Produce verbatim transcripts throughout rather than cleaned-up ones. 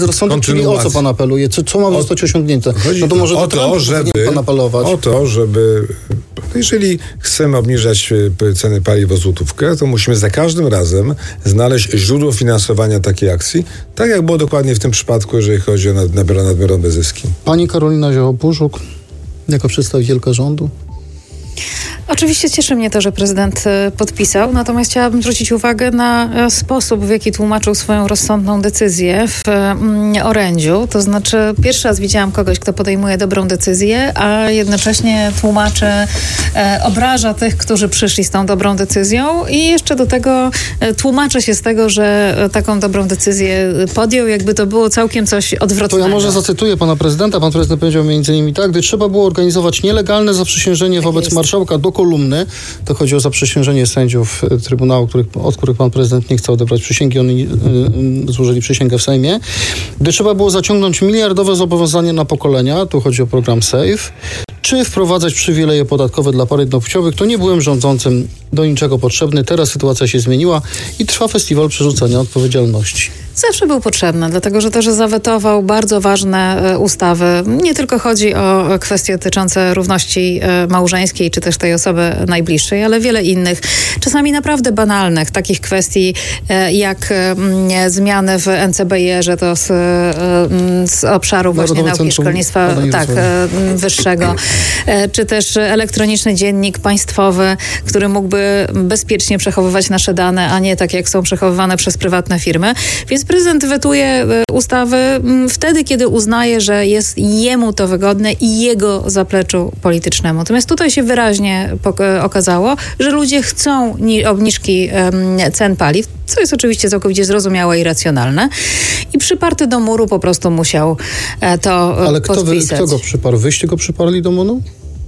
Rozsądek, czyli o co pan apeluje? Co, co ma zostać osiągnięte? Chodzi No to może o to, to, żeby, pan apelować. o to, żeby jeżeli chcemy obniżać ceny paliw o złotówkę, to musimy za każdym razem znaleźć źródło finansowania takiej akcji, tak jak było dokładnie w tym przypadku, jeżeli chodzi o nad, nadmierowe zyski. Pani Karolina Zioło-Puszuk, jako przedstawicielka rządu. Oczywiście cieszy mnie to, że prezydent podpisał, natomiast chciałabym zwrócić uwagę na sposób, w jaki tłumaczył swoją rozsądną decyzję w orędziu. To znaczy, pierwszy raz widziałam kogoś, kto podejmuje dobrą decyzję, a jednocześnie tłumaczy, e, obraża tych, którzy przyszli z tą dobrą decyzją i jeszcze do tego e, tłumaczy się z tego, że taką dobrą decyzję podjął, jakby to było całkiem coś odwrotnego. To ja może zacytuję pana prezydenta. Pan prezydent powiedział między innymi tak, gdy trzeba było organizować nielegalne zaprzysiężenie tak wobec jest. marszałka do kolumny, to chodzi o zaprzysiężenie sędziów Trybunału, których, od których pan prezydent nie chce odebrać przysięgi, oni y, złożyli przysięgę w Sejmie. Gdy trzeba było zaciągnąć miliardowe zobowiązanie na pokolenia, tu chodzi o program SAFE, czy wprowadzać przywileje podatkowe dla par jednopłciowych, to nie byłem rządzącym do niczego potrzebny. Teraz sytuacja się zmieniła i trwa festiwal przerzucania odpowiedzialności. Zawsze był potrzebny, dlatego że to, że zawetował bardzo ważne e, ustawy, nie tylko chodzi o kwestie dotyczące równości e, małżeńskiej, czy też tej osoby najbliższej, ale wiele innych, czasami naprawdę banalnych, takich kwestii e, jak e, zmiany w N C B R, że to z, e, z obszaru właśnie Narodowe nauki i Centrum szkolnictwa tak, e, wyższego, e, czy też elektroniczny dziennik państwowy, który mógłby bezpiecznie przechowywać nasze dane, a nie tak jak są przechowywane przez prywatne firmy. Więc prezydent wetuje ustawy wtedy, kiedy uznaje, że jest jemu to wygodne i jego zapleczu politycznemu. Natomiast tutaj się wyraźnie pok- okazało, że ludzie chcą ni- obniżki um, cen paliw, co jest oczywiście całkowicie zrozumiałe i racjonalne. I przyparty do muru po prostu musiał e, to Ale kto, wy, podpisać. kto go przyparł? Wyście go przyparli do muru?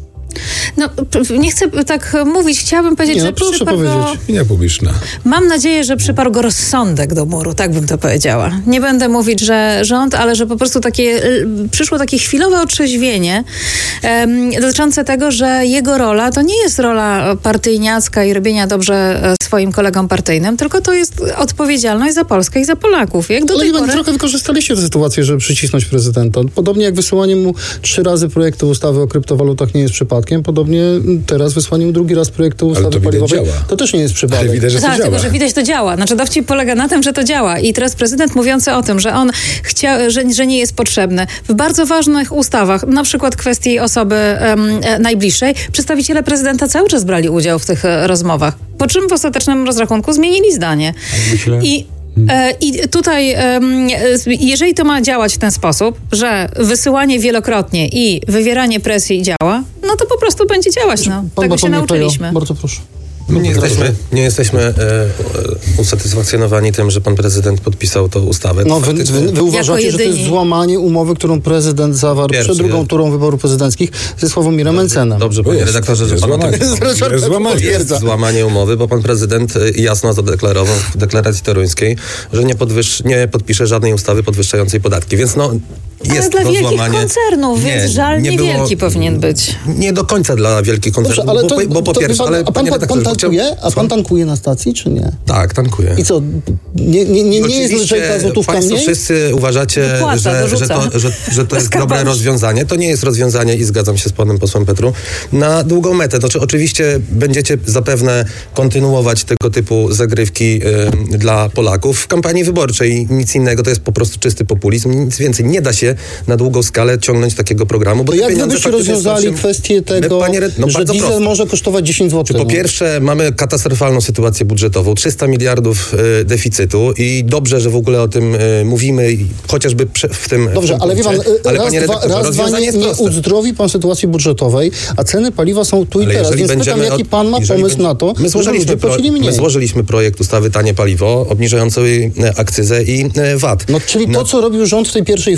No, nie chcę tak mówić, chciałabym powiedzieć, Nie, że no proszę przyparł powiedzieć. go... Opinia publiczna. Mam nadzieję, że przyparł go rozsądek do muru, tak bym to powiedziała. Nie będę mówić, że rząd, ale że po prostu takie, przyszło takie chwilowe otrzeźwienie um, dotyczące tego, że jego rola to nie jest rola partyjniacka i robienia dobrze swoim kolegom partyjnym, tylko to jest odpowiedzialność za Polskę i za Polaków. Jak do Ale tej pory... pory... trochę wykorzystaliście tę sytuację, żeby przycisnąć prezydenta. Podobnie jak wysłanie mu trzy razy projektu ustawy o kryptowalutach nie jest przypadkiem, podobnie teraz wysłanie mu drugi raz projektu ustawy to paliwowej działa. to też nie jest przypadek. Ale widać, że to tak, działa. tylko że widać, to działa. Znaczy dowcip polega na tym, że to działa. I teraz prezydent mówiący o tym, że on chciał, że, że nie jest potrzebny w bardzo ważnych ustawach, na przykład kwestii osoby um, najbliższej, przedstawiciele prezydenta cały czas brali udział w tych e, rozmowach. Po czym w ostatecznym rozrachunku zmienili zdanie. Myślę... I I tutaj, jeżeli to ma działać w ten sposób, że wysyłanie wielokrotnie i wywieranie presji działa, no to po prostu będzie działać. No. Pan Tego się nauczyliśmy. Bardzo proszę. My nie jesteśmy, nie jesteśmy e, e, usatysfakcjonowani tym, że pan prezydent podpisał tą ustawę. No wy, wy, wy uważacie, że to jest złamanie umowy, którą prezydent zawarł Pierwszy. przed drugą turą wyborów prezydenckich ze Sławomirem Mencenem. Dobrze, panie jest, redaktorze, że jest pan o tym złamanie. Jest złamanie. jest złamanie umowy, bo pan prezydent jasno zadeklarował w deklaracji toruńskiej, że nie, podwyż, nie podpisze żadnej ustawy podwyższającej podatki. Więc no jest ale dla to wielkich złamanie. koncernów, Nie, więc żal nie niewielki było- powinien być. Nie do końca dla wielkich koncernów, Dobrze, ale to, bo, bo po to, pierwsze, pan, ale a pan, panie pan, pan redaktorze, tankuje? A pan chciałem- tankuje na stacji, czy nie? Tak, tankuję. I co, nie, nie, nie, nie jest Oczywiście lżejka złotówka państwo mniej? wszyscy uważacie, Dopłaca, że, że, dorzuca. to, że, że to jest Bez dobre kabańczy. rozwiązanie. To nie jest rozwiązanie i zgadzam się z panem posłem Petru na długą metę. Znaczy, oczywiście będziecie zapewne kontynuować tego typu zagrywki y, dla Polaków w kampanii wyborczej. Nic innego, to jest po prostu czysty populizm. Nic więcej. Nie da się na długą skalę ciągnąć takiego programu. Bo To te jak wy pieniądze byście faktycznie rozwiązali są się- kwestię tego, My, panie, no że bardzo diesel prosto. może kosztować dziesięć złotych? Po pierwsze, mamy katastrofalną sytuację budżetową, trzysta miliardów y, deficytu i dobrze, że w ogóle o tym y, mówimy, i chociażby prze, w tym Dobrze, w tym ale wie pan, punkcie. ale raz, panie dwa, redaktorze, raz, dwa rozwiązanie nie, jest nie proste. uzdrowi pan sytuacji budżetowej, a ceny paliwa są tu i Ale teraz, jeżeli więc pytam, będziemy jaki od- pan ma jeżeli pomysł będzie- na to, my żeby złożyliśmy, ludzie pro, płacili mniej? my złożyliśmy projekt ustawy Tanie Paliwo, obniżającej e, akcyzę i e, V A T. No, czyli No, to, co robił rząd w tej pierwszej fazie. tak,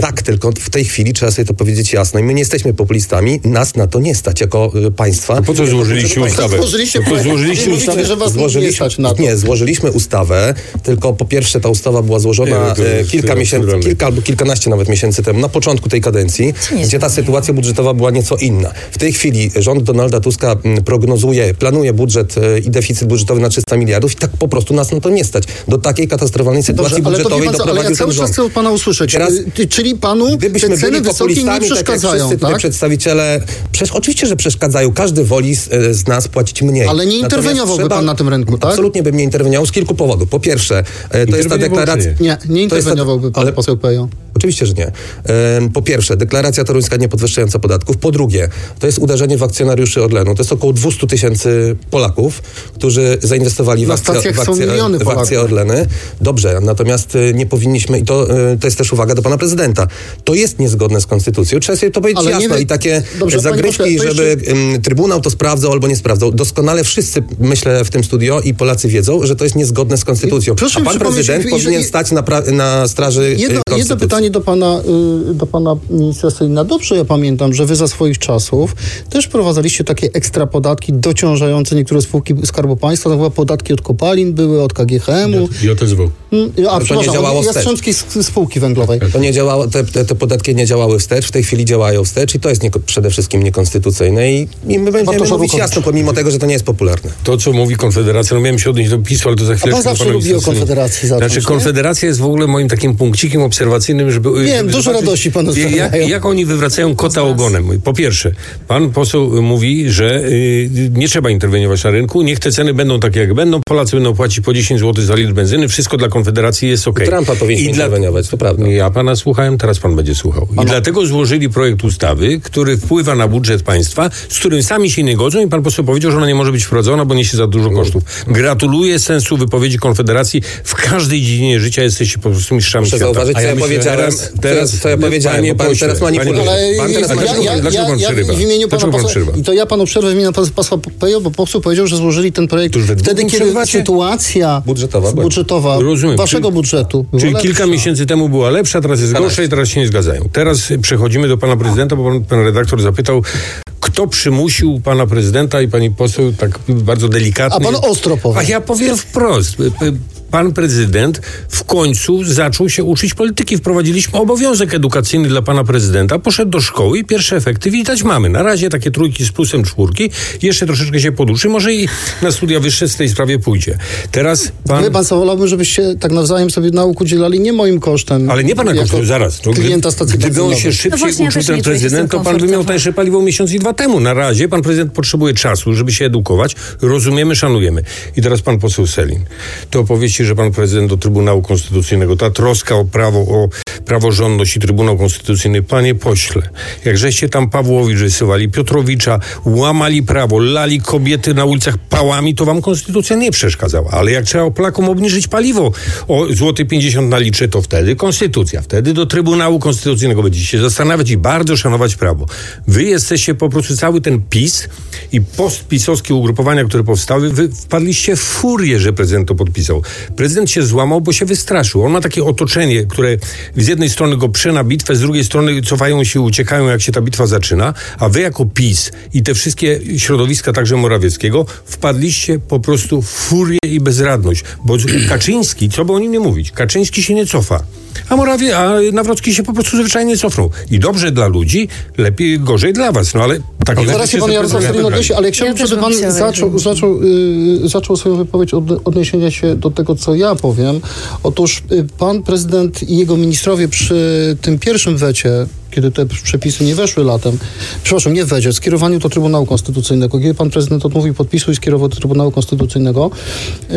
Tak, tylko w tej chwili trzeba sobie to powiedzieć jasno i my nie jesteśmy populistami, nas na to nie stać jako y, państwa. To po co złożyliście ustawę? Złożyliście, to złożyliście ustawę? że was złożyliśmy, nie stać na to. Nie, złożyliśmy ustawę, tylko po pierwsze ta ustawa była złożona Nie, no to e, jest kilka miesięcy, absurdalne. kilka albo kilkanaście nawet miesięcy temu, na początku tej kadencji, gdzie ta sytuacja budżetowa była nieco inna. W tej chwili rząd Donalda Tuska m, prognozuje, planuje budżet e, i deficyt budżetowy na trzysta miliardów i tak po prostu nas na to nie stać. Do takiej katastrofalnej sytuacji Dobrze, ale to wie budżetowej pan co, ale doprowadził ja cały ten czas rząd. chcę od pana usłyszeć. Teraz, Y, czyli panu Gdybyśmy te ceny byli wysokie nie populistami, tak jak przeszkadzają, wszyscy tutaj tak? przedstawiciele, przecież oczywiście, że przeszkadzają. Każdy woli z, z nas płacić mniej. Ale nie Natomiast interweniowałby trzeba- pan na tym rynku, tak? Absolutnie bym nie interweniował z kilku powodów. Po pierwsze, e, to jest ta Interweniował deklaracja... czy Nie, nie To jest ta- interweniowałby pan ale- poseł Pejo. Oczywiście, że nie. Em, Po pierwsze, deklaracja toruńska nie podwyższająca podatków. Po drugie, to jest uderzenie w akcjonariuszy Orlenu. To jest około dwieście tysięcy Polaków, którzy zainwestowali w Na akcje, stacjach w są akcje, miliony w Polaków. akcje Orleny. Dobrze, natomiast y, nie powinniśmy, i to, y, to jest też uwaga do pana prezydenta, to jest niezgodne z konstytucją. Trzeba sobie to powiedzieć Ale nie jasno wie- i takie Dobrze, panie zagrywki, pośle, to żeby jeszcze- ym, Trybunał to sprawdzał albo nie sprawdzał. Doskonale wszyscy, myślę, w tym studio i Polacy wiedzą, że to jest niezgodne z konstytucją. Proszę A pan przypomnieć, prezydent jeżeli- powinien stać na, pra- na straży y, Jedno, jedno konstytucji. pytanie do pana, y, do pana ministra Sellina. Dobrze, ja pamiętam, że wy za swoich czasów też prowadziliście takie ekstra podatki dociążające niektóre spółki Skarbu Państwa. To były podatki od kopalin, były od K G H M-u. J T Z W. Mm, A, nie przepraszam, działało od wstecz. Jastrzębskiej s- Spółki Węglowej. To nie działało, te, te, te podatki nie działały wstecz, w tej chwili działają wstecz i to jest nie, przede wszystkim niekonstytucyjne i, i my będziemy Bartosz mówić Arłukowicz. jasno, pomimo tego, że to nie jest popularne. To, co mówi Konfederacja, no miałem się odnieść do PiSu, ale to za chwilę... pan zawsze lubi o Konfederacji zacząć, Znaczy, nie? Konfederacja jest w ogóle moim takim punkcikiem obserwacyjnym, żeby... Wiem, żeby dużo zobaczyć, radości panu jak, sprawiają. jak oni wywracają kota ogonem. Po pierwsze, pan poseł mówi, że y, nie trzeba interweniować na rynku, niech te ceny będą takie, jak będą, Polacy będą płacić po dziesięć złotych za litr benzyny, wszystko dla Konfederacji jest okej. Trumpa powinien interweniować, to prawda. Ja pana słuchałem, teraz pan będzie słuchał. I dlatego złożyli projekt ustawy, który wpływa na budżet państwa, z którym sami się nie godzą i pan poseł powiedział, że ona nie może być wprowadzona, bo niesie za dużo kosztów. Gratuluję sensu wypowiedzi Konfederacji. W każdej dziedzinie życia jesteście po prostu mistrzami Muszę świata. zauważyć, A co ja myślę, powiedziałem, teraz, co- teraz, co ja powiedziałem, panie bo pan pośle, teraz manipuluje. panie- Ale Pan teraz ja, dlaczego- ja, dlaczego pan ja, ja przerywa? w imieniu pana Dlaczego pan posła, przerywa? i to ja panu przerwę w imieniu pana posła Pejo, bo poseł powiedział, że złożyli ten projekt Któż we dwóch wtedy, mu kiedy przerywacie? sytuacja Budżetowa była. budżetowa Rozumiem. waszego Czyli- budżetu była Czyli lepsza. kilka miesięcy temu była lepsza, teraz jest gorsza i teraz się nie zgadzają. Teraz przechodzimy do pana prezydenta, bo pan, pan redaktor zapytał, kto przymusił pana prezydenta i pani poseł tak bardzo delikatnie... A pan ostro powie. A ja powiem wprost. Pan prezydent w końcu zaczął się uczyć polityki. Wprowadziliśmy obowiązek edukacyjny dla pana prezydenta. Poszedł do szkoły i pierwsze efekty widać mamy. Na razie takie trójki z plusem czwórki. Jeszcze troszeczkę się poduczy. Może i na studia wyższe w tej sprawie pójdzie. Teraz pan... Wie pan co, wolałbym, żebyście tak nawzajem sobie nauk udzielali nie moim kosztem. Ale nie pana jako kosztem, zaraz. No, klienta stacji Gdyby on się benzynowej. szybciej No właśnie, ja uczył też ten nie czuję się z prezydent, tym to pan by miał komfortowo. tańsze paliwo miesiąc i dwa temu. Na razie pan prezydent potrzebuje czasu, żeby się edukować. Rozumiemy, szanujemy. I teraz pan poseł Sellin. Te opowieści, że pan prezydent do Trybunału Konstytucyjnego, ta troska o prawo, o praworządność i Trybunał Konstytucyjny, panie pośle, jak żeście tam Pawłowicz rysowali, Piotrowicza, łamali prawo, lali kobiety na ulicach pałami, to wam konstytucja nie przeszkadzała. Ale jak trzeba Polakom obniżyć paliwo o złoty pięćdziesiąt na litrze, to wtedy konstytucja, wtedy do Trybunału Konstytucyjnego będziecie się zastanawiać i bardzo szanować prawo. Wy jesteście po prostu cały ten PiS i postpisowskie ugrupowania, które powstały, wy wpadliście w furię, że prezydent to podpisał. Prezydent się złamał, bo się wystraszył. On ma takie otoczenie, które z jednej strony go prze na bitwę, z drugiej strony cofają się, uciekają, jak się ta bitwa zaczyna, a wy jako PiS i te wszystkie środowiska, także Morawieckiego, wpadliście po prostu w furię i bezradność. Bo Kaczyński, co by o nim nie mówić, Kaczyński się nie cofa. A Morawie, a Nawrocki się po prostu zwyczajnie cofnął. I dobrze dla ludzi, lepiej, gorzej dla was. No ale tak Ale zaraz się pan Jarosław Sellin odniesie, ale chciałbym, Ja też żeby bym pan chciała, zaczął, żeby- zaczął, y, zaczął swoją wypowiedź od odniesienia się do tego, co ja powiem. Otóż y, pan prezydent i jego ministrowie przy tym pierwszym wecie, kiedy te przepisy nie weszły latem, przepraszam, nie w wecie, skierowaniu do Trybunału Konstytucyjnego, kiedy pan prezydent odmówił podpisu i skierował do Trybunału Konstytucyjnego, y,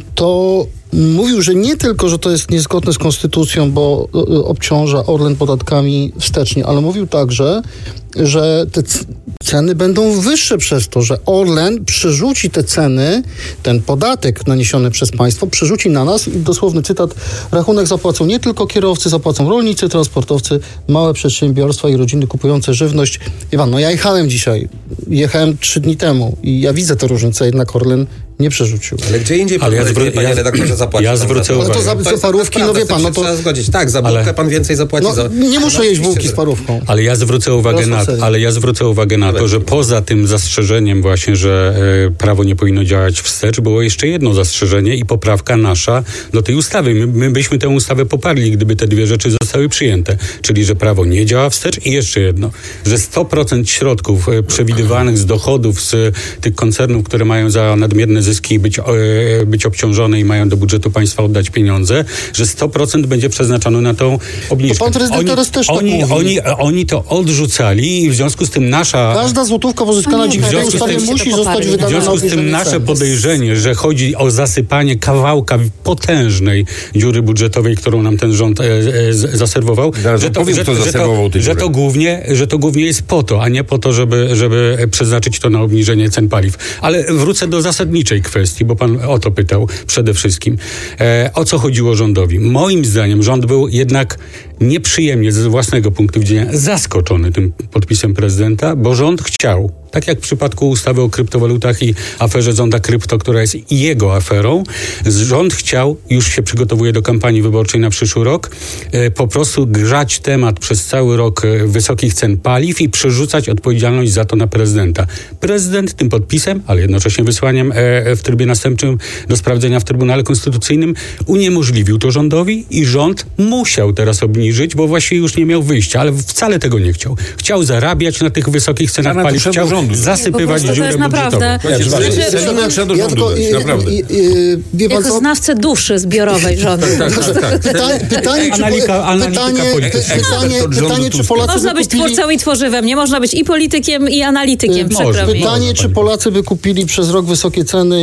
to mówił, że nie tylko, że to jest niezgodne z konstytucją, bo y, obciąża Orlen podatkami wstecznie, ale mówił także, że te c- ceny będą wyższe przez to, że Orlen przerzuci te ceny, ten podatek naniesiony przez państwo, przerzuci na nas i dosłowny cytat, rachunek zapłacą nie tylko kierowcy, zapłacą rolnicy, transportowcy, małe przedsiębiorstwa i rodziny kupujące żywność. Wie pan, no ja jechałem dzisiaj, jechałem trzy dni temu i ja widzę tę różnicę, jednak Orlen Nie przerzuciły. Ale gdzie indziej pan, Ale ja ja zwró- panie ja- redaktorze, zapłaci ja pan zwrócę za to. uwagę. No to za, To za jest parówki, no prawda, wie z tym pan, no się to... trzeba zgodzić. Tak, za bułkę Ale- pan więcej zapłaci. No, za... nie muszę no, jeść oczywiście, bułki że- z parówką. Ale ja zwrócę uwagę na Rozsądzenie. ale ja zwrócę uwagę na to, że poza tym zastrzeżeniem właśnie, że e, prawo nie powinno działać wstecz, było jeszcze jedno zastrzeżenie i poprawka nasza do tej ustawy. My, my byśmy tę ustawę poparli, gdyby te dwie rzeczy zostały przyjęte. Czyli, że prawo nie działa wstecz i jeszcze jedno, że sto procent środków e, przewidywanych z dochodów z e, tych koncernów, które mają za nadmierne zyski być, e, być obciążone i mają do budżetu państwa oddać pieniądze, że sto procent będzie przeznaczone na tą obniżkę. To pan prezydent oni, teraz też tak oni, mówi. oni, oni to odrzucali i w związku z tym nasza... Każda złotówka pozyskana nie, dzięki w tej związku z ustawie tym się musi to zostać poparli. W wydana na związku z tym obniżenie nasze cen. podejrzenie, że chodzi o zasypanie kawałka potężnej dziury budżetowej, którą nam ten rząd e, e, z- zaserwował, Zaraz że to, powiem, że, kto że, zaserwował to, tę że, dziurę. to głównie, że to głównie jest po to, a nie po to, żeby, żeby przeznaczyć to na obniżenie cen paliw. Ale wrócę do zasadniczej kwestii, bo pan o to pytał przede wszystkim. E, o co chodziło rządowi? Moim zdaniem rząd był jednak nieprzyjemnie ze własnego punktu widzenia zaskoczony tym podpisem prezydenta, bo rząd chciał, tak jak w przypadku ustawy o kryptowalutach i aferze Zonda Krypto, która jest jego aferą, rząd chciał, już się przygotowuje do kampanii wyborczej na przyszły rok, e, po prostu grzać temat przez cały rok e, wysokich cen paliw i przerzucać odpowiedzialność za to na prezydenta. Prezydent tym podpisem, ale jednocześnie wysłaniem e, w trybie następczym do sprawdzenia w Trybunale Konstytucyjnym uniemożliwił to rządowi i rząd musiał teraz obniżyć, bo właściwie już nie miał wyjścia, ale wcale tego nie chciał. Chciał zarabiać na tych wysokich cenach Trzeba na to paliw, trzeba chciał rządu. zasypywać Po prostu to dziurę jest naprawdę- budżetową. Ja, Znaczy, Sejmowi trzeba do Ja rządu tylko, dojść, y, naprawdę. y, y, Wie pan Jako co? znawcę duszy zbiorowej rządu. Pytanie, pytanie, czy, Analika- analityka pytanie, polityczna. pytanie, Ekspert od rządu pytanie, czy Tuska. Polacy Można by być kupili... twórcą i tworzywem, nie można być i politykiem, i analitykiem, Może. przykro mi. Pytanie, czy Polacy by kupili przez rok wysokie ceny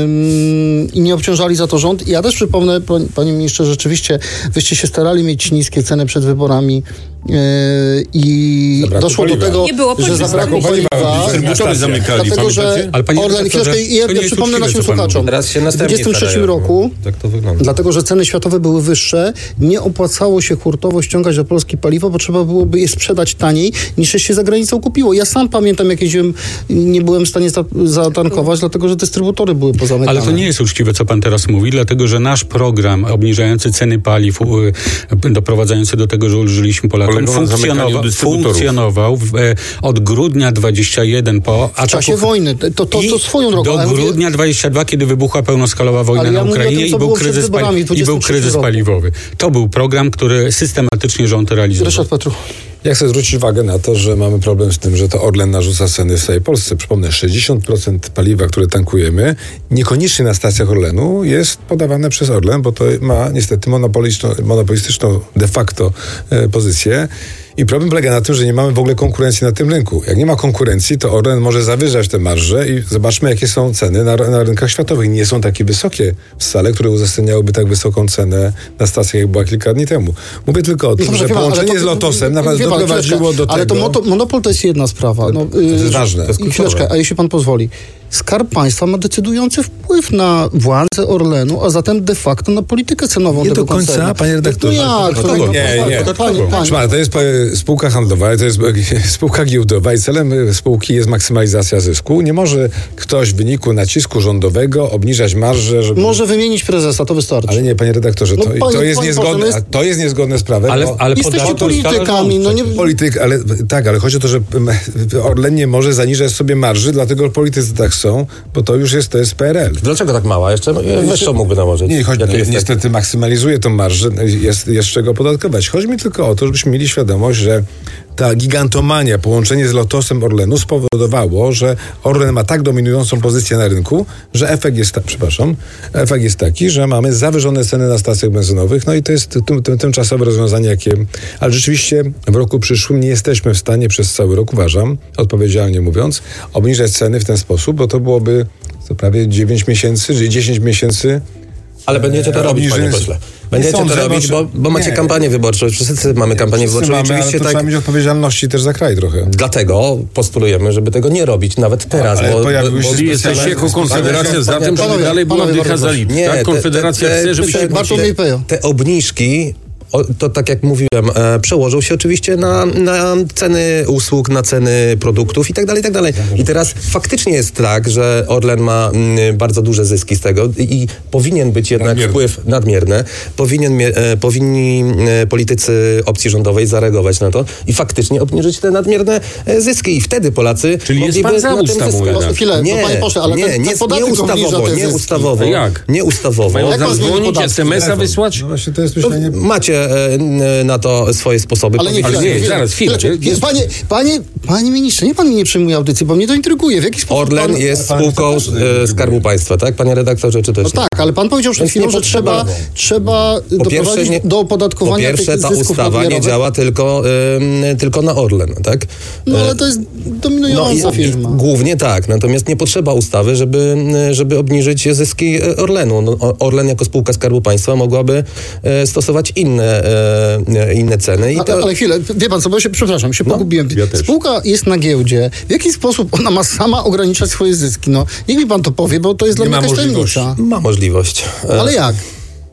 ym, i nie obciążali za to rząd? I ja też przypomnę, pan- panie ministrze, rzeczywiście wyście się starali mieć niskie ceny przed wyborami yy, i Zabrakło doszło paliwa. do tego, Nie było że paliwa. zabrakło Zabrakło paliwa. paliwa. Dystrybutory zamykali, Dlatego, że pamiętacie? Ale panie Orlen, redaktorze, chwileczkę, i ja, to nie ja jest przypomnę uczciwe, naszym co pan słuchaczom. mówi. Teraz się W następnie dwudziestym trzecim starają. roku, Tak to wygląda. dlatego że ceny światowe były wyższe, nie opłacało się hurtowo ściągać do Polski paliwo, bo trzeba byłoby je sprzedać taniej, niż się za granicą kupiło. Ja sam pamiętam, jak jeździłem, nie byłem w stanie za- zatankować, dlatego że dystrybutory były pozamykane. Ale to nie jest uczciwe, co pan teraz mówi, dlatego że nasz program obniżający ceny paliw, u, y, doprowadzający do tego, że ulżyliśmy Polakom, Polegał na zamykaniu funkcjonował, dystrybutorów. funkcjonował w, e, od grudnia dwudziestego pierwszego po W czasie ataku- wojny. To, to, I to swoją drogą. do ale mówię- grudnia dwudziestego drugiego, kiedy wybuchła pełnoskalowa wojna Ale ja na mówię o Ukrainie tym, co i, był było przed kryzys, wyborami w pali- i był dwudziestym trzecim kryzys roku. paliwowy. To był program, który systematycznie rząd realizował. Ryszard Petru. Ja chcę zwrócić uwagę na to, że mamy problem z tym, że to Orlen narzuca ceny w całej Polsce. Przypomnę, sześćdziesiąt procent paliwa, które tankujemy, niekoniecznie na stacjach Orlenu, jest podawane przez Orlen, bo to ma niestety monopolistyczną, monopolistyczną de facto e, pozycję. I problem polega na tym, że nie mamy w ogóle konkurencji na tym rynku. Jak nie ma konkurencji, to Orlen może zawyżać te marże i zobaczmy, jakie są ceny na, na rynkach światowych. Nie są takie wysokie wcale, które uzasadniałyby tak wysoką cenę na stacjach, jak była kilka dni temu. Mówię tylko o tym, Dobrze, że wie pan, ale połączenie to- z Lotosem wie naprawdę pan, doprowadziło chwileczkę, do tego... Ale to moto, monopol to jest jedna sprawa. No, To jest ważne. To jest I kluczowe. chwileczkę, a jeśli pan pozwoli. Skarb Państwa ma decydujący wpływ na władze Orlenu, a zatem de facto na politykę cenową Nie tego do końca, koncernu. panie redaktorze. No jak? To Podatkową. nie, Nie, nie. Panie, panie, Proszę pana, to jest e, spółka handlowa, ale to jest e, spółka giełdowa i celem e, spółki jest maksymalizacja zysku. Nie może ktoś w wyniku nacisku rządowego obniżać marżę, żeby... Może wymienić prezesa, to wystarczy. Ale nie, panie redaktorze, to, No, panie- to, jest, panie niezgodne, poseł, jest- a to jest niezgodne z prawem. Ale, bo- ale Jesteście podatki ustala politykami, rząd no nie... przecież. Polityk, ale tak, ale chodzi o to, że em, Orlen nie może zaniżać sobie marży, dlatego politycy tak chcą, bo to już jest, to jest P R L. Dlaczego tak mała? Jeszcze wyższą mógłby nałożyć. Nie, chodzi, Jak no, jest niestety maksymalizuje tą marżę, jest, jest czego opodatkować. Chodzi mi tylko o to, żebyśmy mieli świadomość, że ta gigantomania, połączenie z Lotosem Orlenu spowodowało, że Orlen ma tak dominującą pozycję na rynku, że efekt jest, ta, przepraszam, efekt jest taki, że mamy zawyżone ceny na stacjach benzynowych, no i to jest tym, tym, tymczasowe rozwiązanie, jakie... Ale rzeczywiście w roku przyszłym nie jesteśmy w stanie przez cały rok, uważam, odpowiedzialnie mówiąc, obniżać ceny w ten sposób, bo to byłoby to prawie dziewięć miesięcy, czyli dziesięć miesięcy. Ale będziecie to e, robić, panie obniżenia- pośle. Będziecie sądzę, to robić, bo, bo macie nie. kampanię wyborczą. Wszyscy mamy kampanię Wszyscy wyborczą. mamy, ale Oczywiście to tak. trzeba mieć odpowiedzialności też za kraj trochę. Dlatego postulujemy, żeby tego nie robić nawet teraz. Ale bo, pojawiły bo, się bo, Czyli jesteście jako Konfederacja za tym, żeby Panowie, dalej była panowie, dycha bardzo za litr, Nie, tak? te- Konfederacja te- te- chce, żeby się... Bartłomiej Pejo. te obniżki o, to tak jak mówiłem, e, przełożył się oczywiście na, na ceny usług, na ceny produktów i tak dalej, i tak dalej. I teraz faktycznie jest tak, że Orlen ma m, bardzo duże zyski z tego i, i powinien być jednak nadmierny. wpływ nadmierny. Powinien, e, powinni e, politycy opcji rządowej zareagować na to i faktycznie obniżyć te nadmierne e, zyski. I wtedy Polacy Czyli jest mogliby pan za na tym ustawą zyskać. jednak. Chwilę, Nie, bo panie pośle, ale nie, ten, nie, ten podatek nie ustawowo, obniża te nie zyski. ustawowo, A jak? nie ustawowo. Mają Jak pan zmieni zadzwonić, podatki? es em es a wysłać? No właśnie, to jest myślenie... Macie e, na to swoje sposoby. Ale nie, Ale chwilę, nie, chwilę, zaraz, chwilę. chwilę. Jest- Panie, panie, panie ministrze, nie pan mi nie przyjmuje audycji, bo mnie to intryguje. W jaki sposób Orlen pan... jest pan- spółką e, Skarbu Państwa, tak, panie redaktorze, czy też No nie? tak, ale pan powiedział przed Więc chwilą, nie że trzeba, potrzeba. trzeba Po pierwsze, doprowadzić nie, do opodatkowania po pierwsze tych ta zysków ustawa nie nadmiarowych. działa tylko, ym, tylko na Orlen, tak? No ale to jest dominująca i- firma. Głównie tak, natomiast nie potrzeba ustawy, żeby, żeby obniżyć zyski e, Orlenu. No, o- Orlen jako spółka Skarbu Państwa mogłaby e, stosować inne, e, inne ceny. I A, to, ale chwilę, wie pan co, bo się, przepraszam, się No, pogubiłem. ja też. Spółka jest na giełdzie. W jaki sposób ona ma sama ograniczać swoje zyski? No, niech mi pan to powie, bo to jest Nie dla ma mnie jakaś możliwości. tajemnica. ma możliwość. E, Ale jak?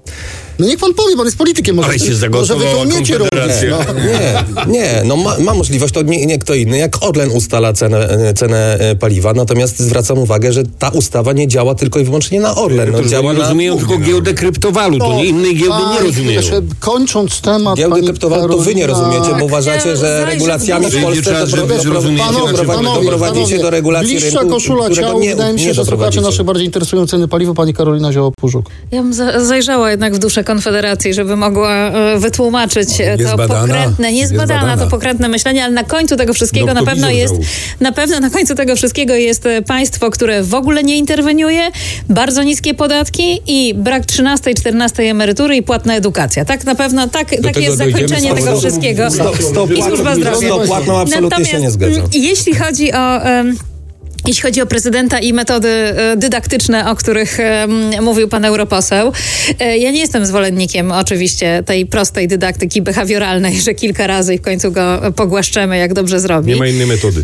No niech pan powie, pan jest politykiem. Może, Ale się może wy to zagotowała umiecie robić. Konfederacja. No. Nie, nie, no ma, ma możliwość, to nie, nie kto inny, jak Orlen ustala cenę, e, cenę e, paliwa, natomiast zwracam uwagę, że ta ustawa nie działa tylko i wyłącznie na Orlen, no, To działa oni na... rozumieją tylko giełdę kryptowalut, to nie innej giełdy nie Pani, rozumieją. jeszcze kończąc temat, Giełdy pani kryptowalut to wy nie Karolina- rozumiecie, bo uważacie, że Zajrzę w regulacjami w duszę. Polsce Przyjdzie czas, dopro- że wy dopro- zrozumiecie, Panowie, na czym doprowadzi- panowie, doprowadzicie panowie, do regulacji bliższa rynku, koszula którego ciał, nie, wydaje mi się, nie że słuchacze doprowadzicie. nasze bardziej interesują ceny paliwa, pani Karolina Zioło-Pużuk. Ja bym za- zajrzała jednak w duszę Konfederacji, żeby mogła e, wytłumaczyć e, to Niezbadana. pokrętne, niezbadane, Niezbadana. to pokrętne myślenie, ale na końcu tego wszystkiego na Noktowizor pewno jest, załóż. na pewno na końcu tego wszystkiego jest e, państwo, które w ogóle nie interweniuje, bardzo niskie podatki i brak trzynastej, czternastej emerytury i płatna edukacja. Tak na pewno, tak, tak tego jest dojdziemy zakończenie z tego powrotem. wszystkiego. Stop, stop, I służba zdrowia. Stop płatną absolutnie się nie zgadzam. mm, jeśli chodzi o... em, Jeśli chodzi o prezydenta i metody e, dydaktyczne, o których e, mówił pan europoseł, e, ja nie jestem zwolennikiem oczywiście tej prostej dydaktyki behawioralnej, że kilka razy i w końcu go pogłaszczemy, jak dobrze zrobi. Nie ma innej metody.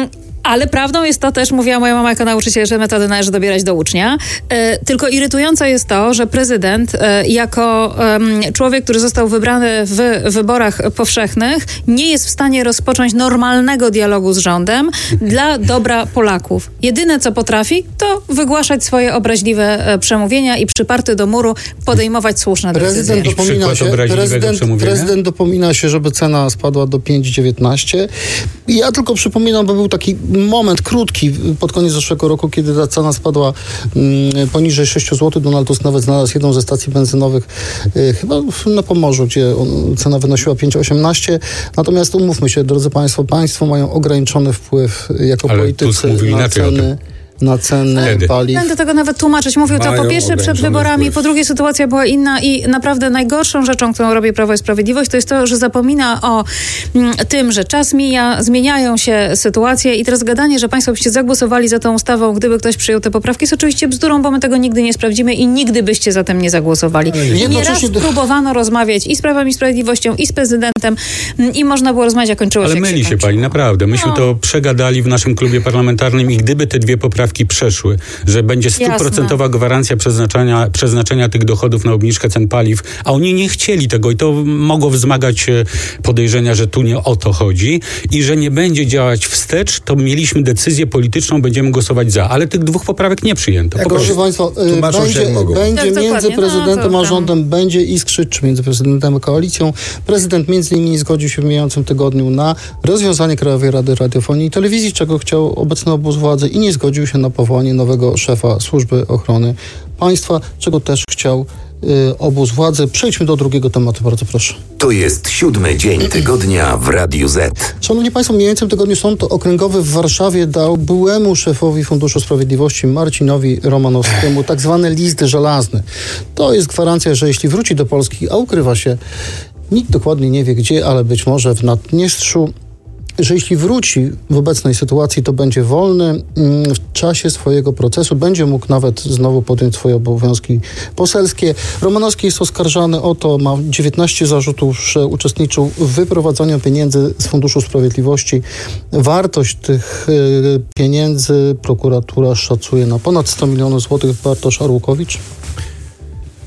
Ale prawdą jest to też, mówiła moja mama jako nauczyciel, że metody należy dobierać do ucznia. E, tylko irytujące jest to, że prezydent e, jako em, człowiek, który został wybrany w wyborach powszechnych, nie jest w stanie rozpocząć normalnego dialogu z rządem dla dobra Polaków. Jedyne, co potrafi, to wygłaszać swoje obraźliwe e, przemówienia i przyparty do muru podejmować słuszne decyzje. Prezydent Jakiś dopomina przykład się, obraźliwego prezydent, przemówienia? prezydent dopomina się, żeby cena spadła do pięć dziewiętnaście. I ja tylko przypominam, bo był taki moment krótki pod koniec zeszłego roku, kiedy ta cena spadła mm, poniżej sześć złotych. Donald Tusk nawet znalazł jedną ze stacji benzynowych y, chyba na Pomorzu, gdzie on, cena wynosiła pięć osiemnaście. Natomiast umówmy się, drodzy państwo, państwo mają ograniczony wpływ jako Ale Tusk politycy mówił na inaczej o ceny, tym. na ceny Wtedy. paliw. Będę tego nawet tłumaczyć. Mówił to po Mają pierwsze przed ograniczony wyborami, wpływ. po drugie sytuacja była inna i naprawdę najgorszą rzeczą, którą robi Prawo i Sprawiedliwość, to jest to, że zapomina o mm, tym, że czas mija, zmieniają się sytuacje i teraz gadanie, że państwo byście zagłosowali za tą ustawą, gdyby ktoś przyjął te poprawki, jest oczywiście bzdurą, bo my tego nigdy nie sprawdzimy i nigdy byście za tym nie zagłosowali. Nieraz jednocześnie- próbowano rozmawiać i z Prawem i Sprawiedliwością, i z prezydentem mm, i można było rozmawiać, a kończyło Ale się jak myli się kończyło. pani, naprawdę. Myśmy No. to przegadali w naszym klubie parlamentarnym i gdyby te dwie poprawki przeszły, że będzie stuprocentowa gwarancja przeznaczenia, przeznaczenia tych dochodów na obniżkę cen paliw, a oni nie chcieli tego i to mogło wzmagać e, podejrzenia, że tu nie o to chodzi i że nie będzie działać wstecz, to mieliśmy decyzję polityczną, będziemy głosować za. Ale tych dwóch poprawek nie przyjęto. Po Proszę prostu. Państwa, y, Tłumaczą się będzie, jak mogą. będzie Tak, między dokładnie. No, prezydentem to a tam. rządem będzie iskrzyć, czy między prezydentem a koalicją. Prezydent między innymi zgodził się w mijającym tygodniu na rozwiązanie Krajowej Rady Radiofonii i Telewizji, czego chciał obecny obóz władzy i nie zgodził się na powołanie nowego szefa Służby Ochrony Państwa, czego też chciał y, obóz władzy. Przejdźmy do drugiego tematu, bardzo proszę. To jest siódmy dzień tygodnia w Radiu Z. Szanowni Państwo, w mijającym tygodniu Sąd Okręgowy w Warszawie dał byłemu szefowi Funduszu Sprawiedliwości Marcinowi Romanowskiemu tak zwany list żelazny. To jest gwarancja, że jeśli wróci do Polski, a ukrywa się, nikt dokładnie nie wie gdzie, ale być może w Naddniestrzu, że jeśli wróci w obecnej sytuacji, to będzie wolny mm, w czasie swojego procesu, będzie mógł nawet znowu podjąć swoje obowiązki poselskie. Romanowski jest oskarżany o to, ma dziewiętnaście zarzutów, że uczestniczył w wyprowadzaniu pieniędzy z Funduszu Sprawiedliwości. Wartość tych y, pieniędzy prokuratura szacuje na ponad sto milionów złotych. Bartosz Arłukowicz.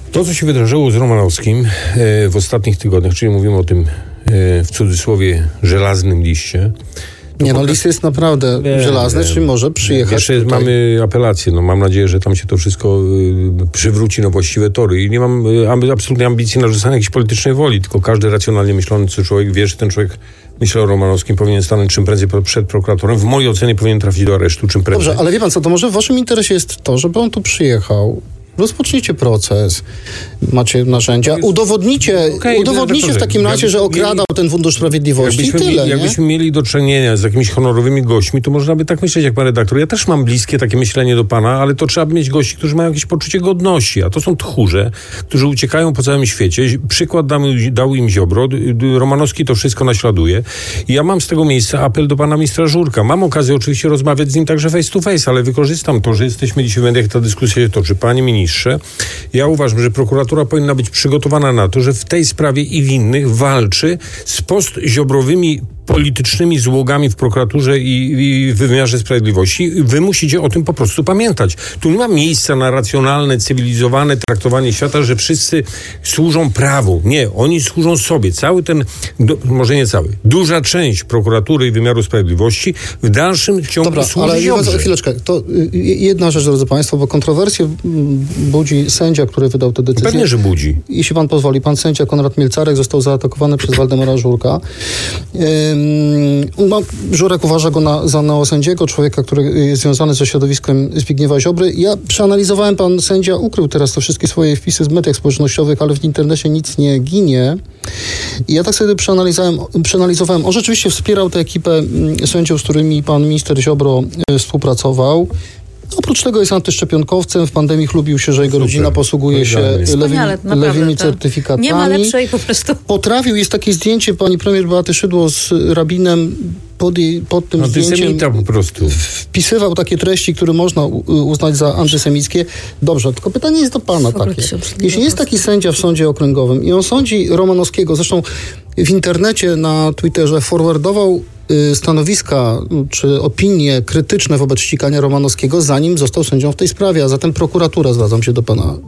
To, co się wydarzyło z Romanowskim e, w ostatnich tygodniach, czyli mówimy o tym e, w cudzysłowie żelaznym liście. Nie, no list jest naprawdę nie, żelazny, nie, czyli może przyjechać Jeszcze tutaj. mamy apelację, no mam nadzieję, że tam się to wszystko y, przywróci na właściwe tory i nie mam y, amb- absolutnie ambicji narzucania jakiejś politycznej woli, tylko każdy racjonalnie myślący człowiek wie, że ten człowiek myślał o Romanowskim, powinien stanąć czym prędzej przed prokuratorem. W mojej ocenie powinien trafić do aresztu czym prędzej. Dobrze, ale wie pan co, to może w waszym interesie jest to, żeby on tu przyjechał, rozpocznijcie proces, macie narzędzia, udowodnicie, Okay, udowodnicie w takim razie, że okradał ten Fundusz Sprawiedliwości i tyle, mieli, nie? Jakbyśmy mieli do czynienia z jakimiś honorowymi gośćmi, to można by tak myśleć jak pan redaktor. Ja też mam bliskie takie myślenie do pana, ale to trzeba by mieć gości, którzy mają jakieś poczucie godności, a to są tchórze, którzy uciekają po całym świecie. Przykład dał, dał im Ziobro, Romanowski to wszystko naśladuje. I ja mam z tego miejsca apel do pana ministra Żurka. Mam okazję oczywiście rozmawiać z nim także face to face, ale wykorzystam to, że jesteśmy dzisiaj w mediach, ta dyskusja się toczy. Panie ministrze, ja uważam, że prokuratura powinna być przygotowana na to, że w tej sprawie i w innych walczy z postziobrowymi politycznymi złogami w prokuraturze i, i w wymiarze sprawiedliwości. Wy musicie o tym po prostu pamiętać. Tu nie ma miejsca na racjonalne, cywilizowane traktowanie świata, że wszyscy służą prawu. Nie, oni służą sobie. Cały ten, do, może nie cały, duża część prokuratury i wymiaru sprawiedliwości w dalszym ciągu Dobra, służy ale Ziobrze. chwileczkę. To y, jedna rzecz, drodzy państwo, bo kontrowersję budzi sędzia, który wydał tę decyzję. Pewnie, że budzi. Jeśli pan pozwoli, pan sędzia Konrad Mielcarek został zaatakowany przez Waldemara Żurka. Ym, no, Żurek uważa go na, za neosędziego, człowieka, który jest związany ze środowiskiem Zbigniewa Ziobry. Ja przeanalizowałem, pan sędzia ukrył teraz te wszystkie swoje wpisy w mediach społecznościowych, ale w internecie nic nie ginie. I ja tak sobie przeanalizowałem, przeanalizowałem. On rzeczywiście wspierał tę ekipę sędziów, z którymi pan minister Ziobro y, współpracował. Oprócz tego jest antyszczepionkowcem. W pandemii chlubił się, że jego Super. rodzina posługuje się lewymi, lewymi to certyfikatami. nie ma lepszej po prostu. Potrafił, jest takie zdjęcie pani premier Beaty Szydło z rabinem pod, jej, pod tym zdjęciem. Antysemita po prostu. Wpisywał takie treści, które można uznać za antysemickie. Dobrze, tylko pytanie jest do pana takie. Jeśli jest taki sędzia w sądzie okręgowym i on sądzi Romanowskiego, zresztą w internecie, na Twitterze forwardował stanowiska czy opinie krytyczne wobec ścigania Romanowskiego, zanim został sędzią w tej sprawie, a zatem prokuratura, zwracam się do pana,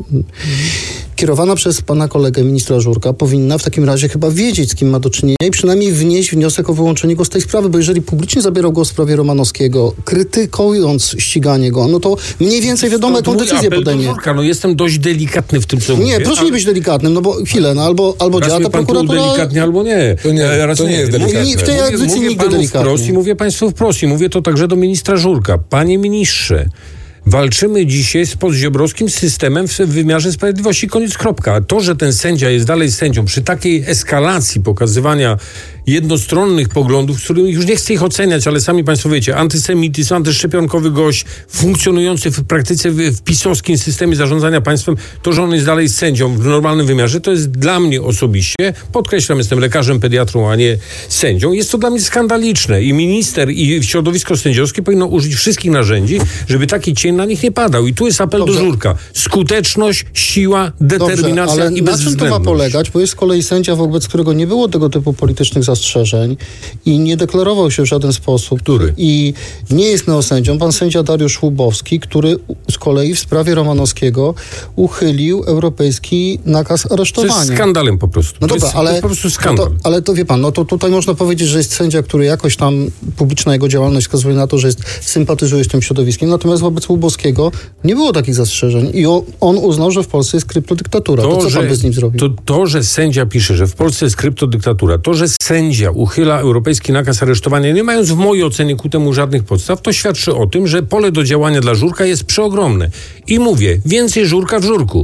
kierowana przez pana kolegę ministra Żurka, powinna w takim razie chyba wiedzieć, z kim ma do czynienia i przynajmniej wnieść wniosek o wyłączenie go z tej sprawy, bo jeżeli publicznie zabierał głos w sprawie Romanowskiego, krytykując ściganie go, no to mniej więcej wiadomo, jaką decyzję podejmie. Żurka, no jestem dość delikatny w tym, co nie, mówię. Nie, proszę nie być delikatnym, no bo chwilę, no albo, albo działa ta prokuratura... delikatnie, albo nie. To nie, Raz to nie jest delikatne. Nie, w tej audycji mówię nigdy panu delikatnie. wprost i mówię państwu wprost i mówię to także do ministra Żurka. Panie ministrze, walczymy dzisiaj z podziobrowskim systemem w wymiarze sprawiedliwości. Koniec, kropka. To, że ten sędzia jest dalej sędzią przy takiej eskalacji pokazywania jednostronnych poglądów, z którymi już nie chcę ich oceniać, ale sami państwo wiecie, antysemityzm, antyszczepionkowy gość, funkcjonujący w praktyce w, w pisowskim systemie zarządzania państwem, to, że on jest dalej sędzią w normalnym wymiarze, to jest dla mnie osobiście, podkreślam, jestem lekarzem, pediatrą, a nie sędzią, jest to dla mnie skandaliczne i minister i środowisko sędziowskie powinno użyć wszystkich narzędzi, żeby taki cień na nich nie padał. I tu jest apel Dobrze. do Żurka. Skuteczność, siła, determinacja Dobrze, ale i na czym to ma bezwzględność. polegać? Bo jest z kolei sędzia, wobec którego nie było tego typu politycznych zastrzeżeń i nie deklarował się w żaden sposób. Który? I nie jest neosędzią. Pan sędzia Dariusz Łubowski, który z kolei w sprawie Romanowskiego uchylił europejski nakaz To aresztowania. jest skandalem po prostu. No to dobra, jest, ale, to jest po prostu skandal. To, ale to wie pan, no to tutaj można powiedzieć, że jest sędzia, który jakoś tam publiczna jego działalność wskazuje na to, że jest, sympatyzuje z tym środowiskiem, natomiast wobec Łubowskiego nie było takich zastrzeżeń i o, on uznał, że w Polsce jest kryptodyktatura. To, to co że, pan by z nim zrobił? To, to, że sędzia pisze, że w Polsce jest kryptodyktatura, to, że sędzia uchyla europejski nakaz aresztowania, nie mając w mojej ocenie ku temu żadnych podstaw, to świadczy o tym, że pole do działania dla Żurka jest przeogromne. I mówię, więcej Żurka w Żurku.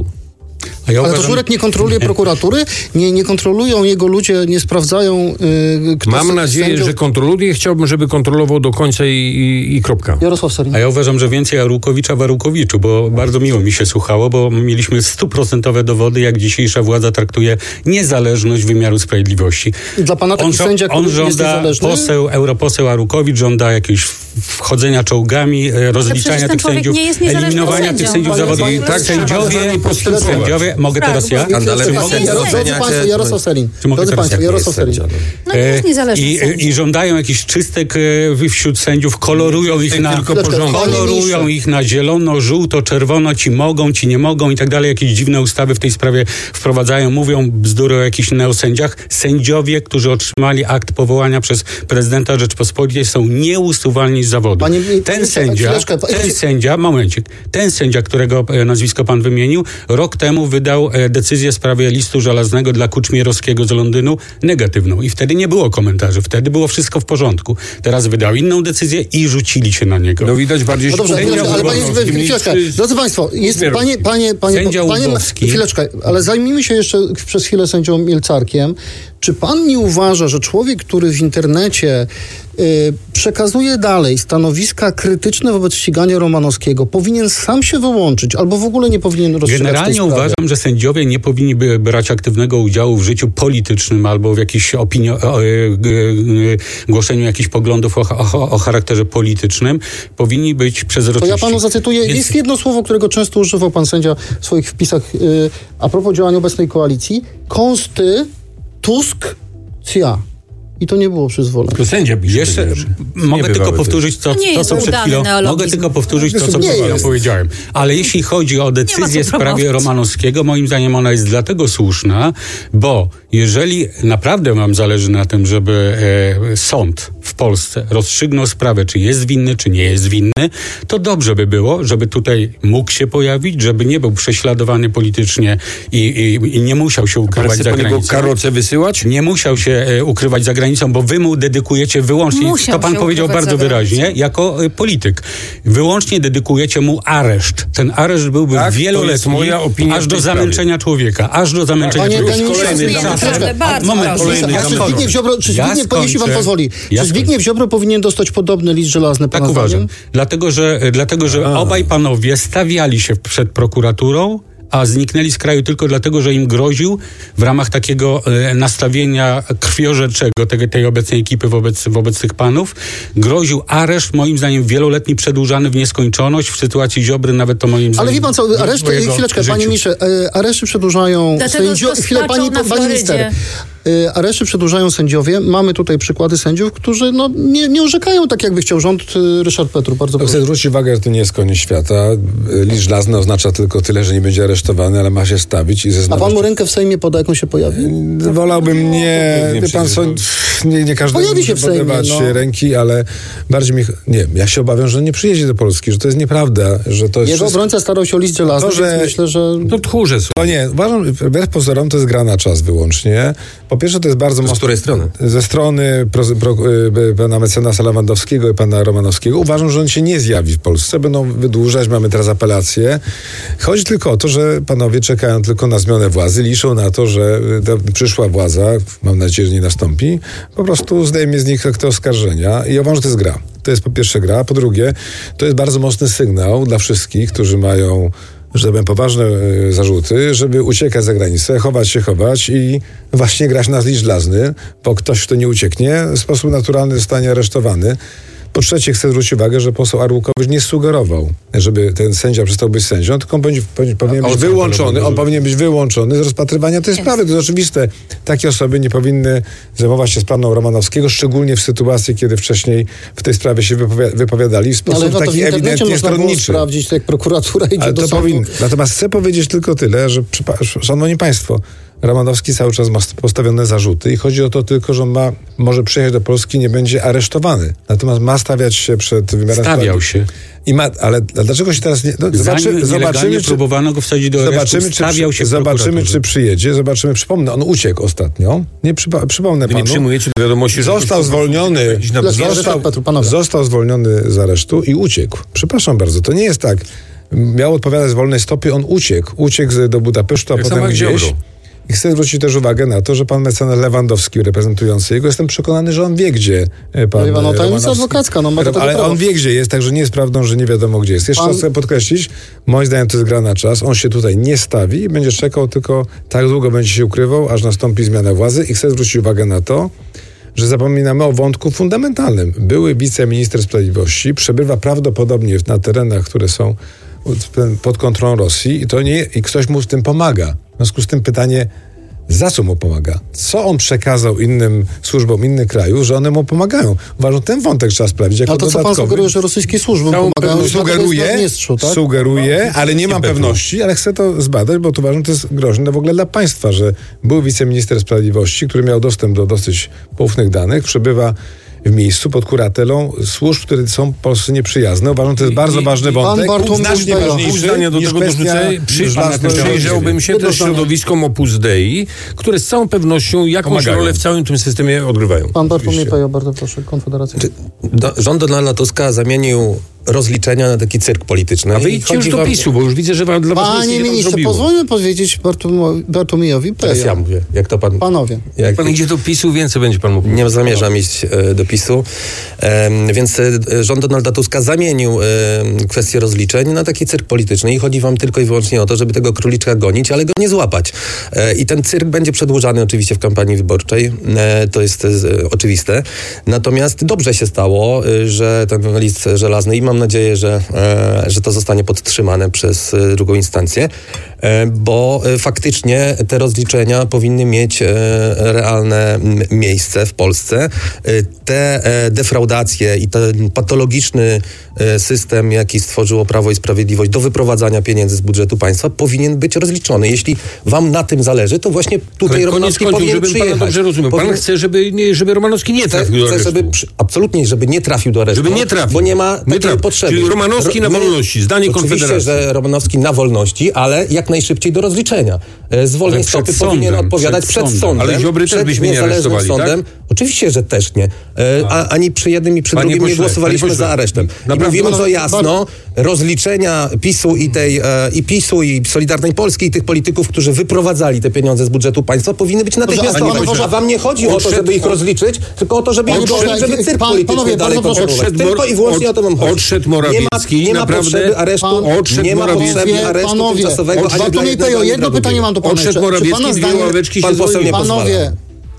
A ja Ale uważam, to Żurek nie kontroluje prokuratury? Nie, nie kontrolują jego ludzie, nie sprawdzają yy, kto Mam z nadzieję, sędziów... że kontroluje. Chciałbym, żeby kontrolował do końca i, i, i kropka. Jarosław Sellin. A ja uważam, że więcej Arłukowicza w Arłukowiczu, bo bardzo miło mi się słuchało, bo mieliśmy stuprocentowe dowody, jak dzisiejsza władza traktuje niezależność wymiaru sprawiedliwości. Dla pana taki on, żo- sędzia, który on jest żąda, niezależny? poseł, europoseł Arłukowicz żąda jakiegoś wchodzenia czołgami, e, rozliczania tych sędziów, eliminowania tych sędziów zawodowych. I tak Sędziowie, sędziowie, mogę teraz ja? Drodzy Państwo, Jarosław Sellin. Drodzy Państwo, Jarosław Sellin. No nie jest niezależny I, sędzia. I żądają jakichś czystek e, wśród sędziów, kolorują ich na tylko porządek. kolorują ich na zielono, żółto, czerwono, ci mogą, ci nie mogą i tak dalej. Jakieś dziwne ustawy w tej sprawie wprowadzają, mówią bzdury o jakichś neosędziach. Sędziowie, którzy otrzymali akt powołania przez prezydenta Rzeczpospolitej, są nieusuwalni z zawodu. Panie, ten sędzia, ten sędzia, momencik, ten sędzia, którego e, nazwisko pan wymienił, rok temu wydał e, decyzję w sprawie listu żelaznego dla Kuczmierowskiego z Londynu negatywną i wtedy nie było komentarzy, wtedy było wszystko w porządku. Teraz wydał inną decyzję i rzucili się na niego. No widać bardziej... No dobrze, chwileczkę, ale panie, chwileczkę. Drodzy Państwo, jest panie, panie, panie, Sędzia panie, Łubowski. chwileczkę, ale zajmijmy się jeszcze przez chwilę sędzią Mielcarkiem. Czy pan nie uważa, że człowiek, który w internecie y, przekazuje dalej stanowiska krytyczne wobec ścigania Romanowskiego, powinien sam się wyłączyć albo w ogóle nie powinien rozstrzygać tej Generalnie sprawy? uważam, że sędziowie nie powinni by brać aktywnego udziału w życiu politycznym albo w jakiejś opinio- o, e, e, głoszeniu jakichś poglądów o, o, o charakterze politycznym. Powinni być przezroczyści. To ja panu zacytuję. Więc... Jest jedno słowo, którego często używał pan sędzia w swoich wpisach y, a propos działania obecnej koalicji. Konstytucja. I to nie było przyzwolone. To sędzia pisze. Jeszcze mogę tylko powtórzyć to, To nie to jest co przed udany chwilą. neologizm. Mogę tylko powtórzyć to, co Nie przed chwilą jest. powiedziałem. Ale jeśli chodzi o decyzję w co sprawie promować. Romanowskiego, moim zdaniem ona jest dlatego słuszna, bo jeżeli naprawdę wam zależy na tym, żeby e, sąd w Polsce rozstrzygnął sprawę, czy jest winny, czy nie jest winny, to dobrze by było, żeby tutaj mógł się pojawić, żeby nie był prześladowany politycznie i, i, i nie musiał się ukrywać Ale za po niego granicą. karocę wysyłać? Nie musiał się e, ukrywać za granicą, bo wy mu dedykujecie wyłącznie, Musiał to pan się powiedział ukrywać bardzo za wyraźnie, granicą. jako e, polityk. Wyłącznie dedykujecie mu areszt. Ten areszt byłby Tak, to wieloletni, jest moja opinia aż w do tej zamęczenia człowieka. Aż do zamęczenia Panie- człowieka. panie kolejny ministrze, zamęczenie. Naprawdę, bardzo Moment, proszę. kolejny A czy zamęczenie. Zbigniew Ziobro, czy Ja Zbigniew, skończę. jeśli pan pozwoli, Ja czy Zbigniew Ziobro powinien dostać podobny list żelazny, Tak pana uważam. zdaniem? Dlatego, że, dlatego, że obaj panowie stawiali się przed prokuraturą, a zniknęli z kraju tylko dlatego, że im groził w ramach takiego e, nastawienia krwiożerczego tej, tej obecnej ekipy wobec, wobec tych panów, groził areszt, moim zdaniem wieloletni, przedłużany w nieskończoność. W sytuacji Ziobry nawet to moim zdaniem... Ale wie pan co, areszty, w jego chwileczkę, życiu. panie ministrze, e, areszty przedłużają Dlatego sędziowie. Chwilę, rozpaczą pani, na pani Florydzie. minister. E, areszty przedłużają sędziowie. Mamy tutaj przykłady sędziów, którzy no, nie, nie orzekają tak, jakby chciał rząd. e, Ryszard Petru, bardzo Chcę proszę. zwrócić uwagę, że to nie jest koniec świata. List żelazny oznacza tylko tyle, że nie będzie aresztowany, ale ma się stawić i A zeznawać. pan mu rękę w Sejmie poda, jak on się pojawi? Wolałbym nie, nie wie pan co, nie, nie każdy Pojawi się może w Sejmie, podawać no. ręki, ale bardziej mi, nie, ja się obawiam, że on nie przyjedzie do Polski, że to jest nieprawda, że to jest Jego wszystko, obrońca starał się o list żelazny, To, że- więc myślę, że... To tchórze są. no nie, uważam, wbrew pozorom to jest gra na czas wyłącznie. Po pierwsze to jest bardzo Z mocno której strony? ze strony pro, pro, y, pana mecenasa Lewandowskiego i pana Romanowskiego. Uważam, że on się nie zjawi w Polsce. Będą wydłużać, mamy teraz apelację. Chodzi tylko o to, że panowie czekają tylko na zmianę władzy, liczą na to, że y, ta przyszła władza, mam nadzieję, że nie nastąpi, po prostu zdejmie z nich te oskarżenia i ja uważam, że to jest gra. To jest po pierwsze gra, po drugie to jest bardzo mocny sygnał dla wszystkich, którzy mają, że tak powiem, poważne y, zarzuty, żeby uciekać za granicę, chować się, chować i właśnie grać na list żelazny, bo ktoś, kto nie ucieknie, w sposób naturalny zostanie aresztowany. Po trzecie, chcę zwrócić uwagę, że poseł Arłukowicz nie sugerował, żeby ten sędzia przestał być sędzią, tylko on powinien, powinien, powinien A być o co wyłączony. chodzi? On powinien być wyłączony z rozpatrywania tej sprawy. To jest oczywiste. Takie osoby nie powinny zajmować się sprawą Romanowskiego, szczególnie w sytuacji, kiedy wcześniej w tej sprawie się wypowi- wypowiadali w sposób Ale no to w taki internecie ewidentnie można było stronniczy. sprawdzić, jak prokuratura idzie Ale do to sądu. powinno. Natomiast chcę powiedzieć tylko tyle, że, przypa- szanowni państwo, Romanowski cały czas ma postawione zarzuty i chodzi o to tylko, że on ma, może przyjechać do Polski, nie będzie aresztowany. Natomiast ma stawiać się przed wymiarem Stawiał się. I ma, ale dlaczego się teraz nie... No, Zanim zobaczymy, nielegalnie zobaczymy, czy, próbowano go wsadzić do aresztu, zobaczymy, czy, stawiał się w zobaczymy, prokuraturze. czy przyjedzie, zobaczymy, przypomnę, on uciekł ostatnio, nie przypa- przypomnę Wy panu. nie przyjmujecie do wiadomości, że... Został zwolniony, Iść na Dlaczego? brzeg? został, Petru, panowie. został zwolniony z aresztu i uciekł. Przepraszam bardzo, to nie jest tak. Miał odpowiadać w wolnej stopie, on uciekł. Uciekł z- do Budapesztu, a Jak potem sama gdzieś. Ziobro. I chcę zwrócić też uwagę na to, że pan mecenas Lewandowski reprezentujący jego, jestem przekonany, że on wie, gdzie e, pan Ale pan, no, tajemnica Romanowski- adwokacka, no, ma do tego Ale prawo. on wie, gdzie jest, także nie jest prawdą, że nie wiadomo, gdzie jest. Jeszcze Pan- raz chcę podkreślić, moim zdaniem to jest gra na czas. On się tutaj nie stawi i będzie czekał, tylko tak długo będzie się ukrywał, aż nastąpi zmiana władzy. I chcę zwrócić uwagę na to, że zapominamy o wątku fundamentalnym. Były wiceminister sprawiedliwości, przebywa prawdopodobnie na terenach, które są pod kontrolą Rosji i to nie, i ktoś mu w tym pomaga. W związku z tym pytanie, za co mu pomaga? Co on przekazał innym służbom innych krajów, że one mu pomagają? Uważam, ten wątek trzeba sprawdzić jako A to dodatkowy. co pan sugeruje, że rosyjskie służby pomagają? Sugeruję, tak? sugeruję, ale nie mam pewności, ale chcę to zbadać, bo to uważam, to jest groźne w ogóle dla państwa, że był wiceminister sprawiedliwości, który miał dostęp do dosyć poufnych danych, przebywa w miejscu pod kuratelą służb, które są Polsce nieprzyjazne. Uważam, to jest bardzo I, ważny i, wątek. Bartłomiej Znacznie Pejo. ważniejszy zdania do niż tego kwestia dorzucę. Przy, żelaznej przyjrzałbym się Jedno też zdanie. środowiskom Opus Dei, które z całą pewnością jakąś Pomagają. rolę w całym tym systemie odgrywają. Pan Bartłomiej Pejo, bardzo proszę, Konfederacja. Do, rząd Donalda Tuska zamienił rozliczenia na taki cyrk polityczny. A I wyjdźcie już chodzi do wam- PiSu, bo już widzę, że wam, dla was nic Panie nie ministrze, zrobiło. pozwólmy powiedzieć Bartłomo- Bartłomiejowi Teraz ja Pejo. mówię, jak to pan... Panowie. Jak, Pan idzie do PiSu, więcej będzie pan mógł. Nie zamierzam iść e, do PiSu. E, więc e, rząd Donalda Tuska zamienił e, kwestię rozliczeń na taki cyrk polityczny i chodzi wam tylko i wyłącznie o to, żeby tego króliczka gonić, ale go nie złapać. E, I ten cyrk będzie przedłużany oczywiście w kampanii wyborczej. E, to jest e, oczywiste. Natomiast dobrze się stało, e, że ten list żelazny i mam nadzieję, że, e, że to zostanie podtrzymane przez e, drugą instancję, e, bo e, faktycznie te rozliczenia powinny mieć e, realne m, miejsce w Polsce. E, te e, defraudacje i ten patologiczny e, system, jaki stworzyło Prawo i Sprawiedliwość do wyprowadzania pieniędzy z budżetu państwa, powinien być rozliczony. Jeśli wam na tym zależy, to właśnie tutaj Ale Romanowski koniec końców, powinien żebym pana przyjechać. dobrze rozumiał. Pan Powinien- chce, żeby, nie, żeby Romanowski nie Chcę, trafił do chcę aresztu. żeby przy, absolutnie, żeby nie trafił do aresztu. Żeby nie trafił. Bo nie ma takiej Nie trafił. potrzeby. Czyli Romanowski na my- wolności, zdanie Oczywiście, Konfederacji. że Romanowski na wolności, ale jak najszybciej do rozliczenia. E, Zwolnień Ale z przed stopy powinien sądem, odpowiadać przed przed sądem. sądem. Ale Ziobry też przed byśmy nie niezależnym aresztowali, sądem. tak? Oczywiście, że też nie. E, a, ani przy jednym i przy Panie drugim pośle, nie głosowaliśmy panie pośle, za aresztem. I naprawdę, mówimy no, to jasno. bardzo- Rozliczenia PiSu i tej e, i PiSu i Solidarnej Polski i tych polityków, którzy wyprowadzali te pieniądze z budżetu państwa, powinny być natychmiastowe. panie pośle, A wam nie chodzi o to, odszedł- żeby ich rozliczyć, tylko o to, żeby ich Panie rozliczyć, pośle, żeby cyrk pan- polityczny panowie, dalej bardzo proszę, kontynuować. odszedł Tylko i wyłącznie od- o to wam chodzi. odszedł Morawiecki, nie ma, nie ma naprawdę- potrzeby aresztu, Pan- odszedł nie ma Morawiecki. potrzeby aresztu Panowie, tymczasowego ani dla Bartłomiej jednego, Pejo, ani jedno dla pytanie drugiego. mam do pana. Odszedł jeszcze. Czy Morawiecki, pana dwie zdanie- ławeczki pan się poseł nie zwolniły. pozwala. Panowie,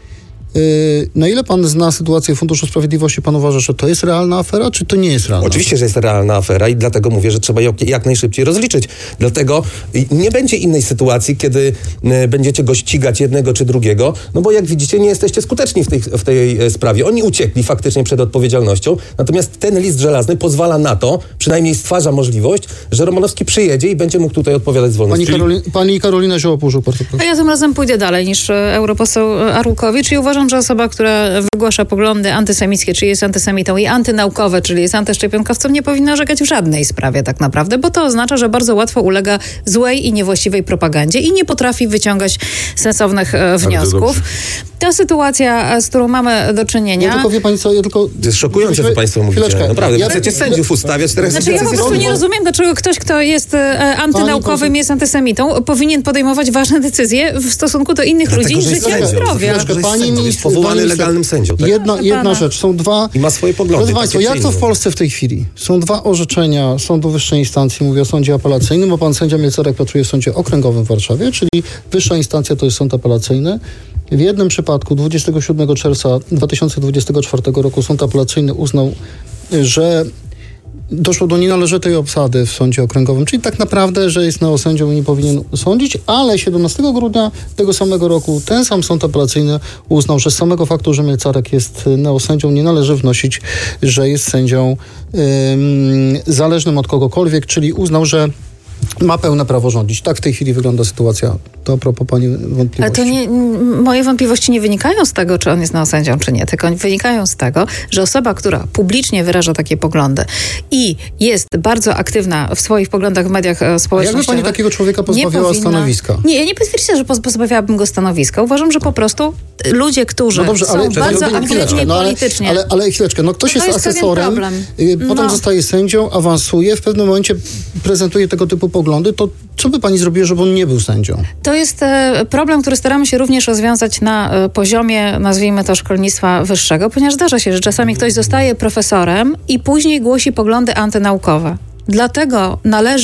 yy, na ile pan zna sytuację Funduszu Sprawiedliwości, pan uważa, że to jest realna afera, czy to nie jest realna? Oczywiście, że jest realna afera i dlatego mówię, że trzeba ją jak najszybciej rozliczyć. Dlatego nie będzie innej sytuacji, kiedy e, będziecie go ścigać jednego czy drugiego, no bo jak widzicie, nie jesteście skuteczni w tej, w tej e, sprawie. Oni uciekli faktycznie przed odpowiedzialnością, natomiast ten list żelazny pozwala na to, przynajmniej stwarza możliwość, że Romanowski przyjedzie i będzie mógł tutaj odpowiadać z wolności. Pani, Karoli, pani Karolina Zioło-Półżuk, bardzo proszę. A ja tym razem pójdę dalej niż e, europoseł e, Arłukowicz i uważam, że osoba, która wygłasza poglądy antysemickie, czyli jest antysemitą i antynaukowe, czyli jest antyszczepionkowcem, nie powinna orzekać w żadnej sprawie tak naprawdę, bo to oznacza, że bardzo łatwo ulega złej i niewłaściwej propagandzie i nie potrafi wyciągać sensownych e, wniosków. dobrze. Ta sytuacja, e, z którą mamy do czynienia... Ja tylko wie pani co, ja tylko... To jest szokujące, co państwo mówicie. Chwileczkę. Naprawdę, Ja- chcecie sędziów ustawiać, teraz Znaczy ja po prostu nie rozumiem, dlaczego ktoś, kto jest e, antynaukowym, jest antysemitą, powinien podejmować ważne decyzje w stosunku do innych Dlatego, ludzi, że jest życia i sędzią. zdrowia. Dlatego, że jest Pani sędzią, jest minister, powołany pani minister, legalnym sędzią. Tak? Jedna, Pana. jedna rzecz, są dwa... I ma swoje poglądy. Drodzy Państwo, takie jak czy to w inne. Polsce w tej chwili? Są dwa orzeczenia Sądu Wyższej Instancji, mówię o Sądzie Apelacyjnym, bo pan sędzia Mielcarek pracuje w Sądzie Okręgowym w Warszawie, czyli wyższa instancja to jest Sąd Apelacyjny. W jednym przypadku dwudziestego siódmego czerwca dwa tysiące dwudziestego czwartego roku Sąd Apelacyjny uznał, że doszło do nienależytej obsady w Sądzie Okręgowym, czyli tak naprawdę, że jest neosędzią i nie powinien sądzić, ale siedemnastego grudnia tego samego roku ten sam Sąd Apelacyjny uznał, że z samego faktu, że Mielcarek jest neosędzią, nie należy wnosić, że jest sędzią ym, zależnym od kogokolwiek, czyli uznał, że ma pełne prawo rządzić. Tak w tej chwili wygląda sytuacja. To a propos pani wątpliwości. Ale to nie, m, moje wątpliwości nie wynikają z tego, czy on jest neosędzią, czy nie, tylko wynikają z tego, że osoba, która publicznie wyraża takie poglądy i jest bardzo aktywna w swoich poglądach w mediach e, społecznościowych... Jakby pani takiego człowieka nie pozbawiała powinna- stanowiska? Nie, ja nie potwierdzę, że poz- pozbawiałabym go stanowiska. Uważam, że po prostu ludzie, którzy No dobrze, są ale bardzo ale- aktywni chwileczkę, no ale, politycznie... ale, ale chwileczkę, no ktoś No to jest, jest pewien asesorem, problem. y, potem No. zostaje sędzią, awansuje, w pewnym momencie prezentuje tego typu poglądy, to co by pani zrobiła, żeby on nie był sędzią? To jest e, problem, który staramy się również rozwiązać na e, poziomie, nazwijmy to, szkolnictwa wyższego, ponieważ zdarza się, że czasami ktoś zostaje profesorem i później głosi poglądy antynaukowe. Dlatego należy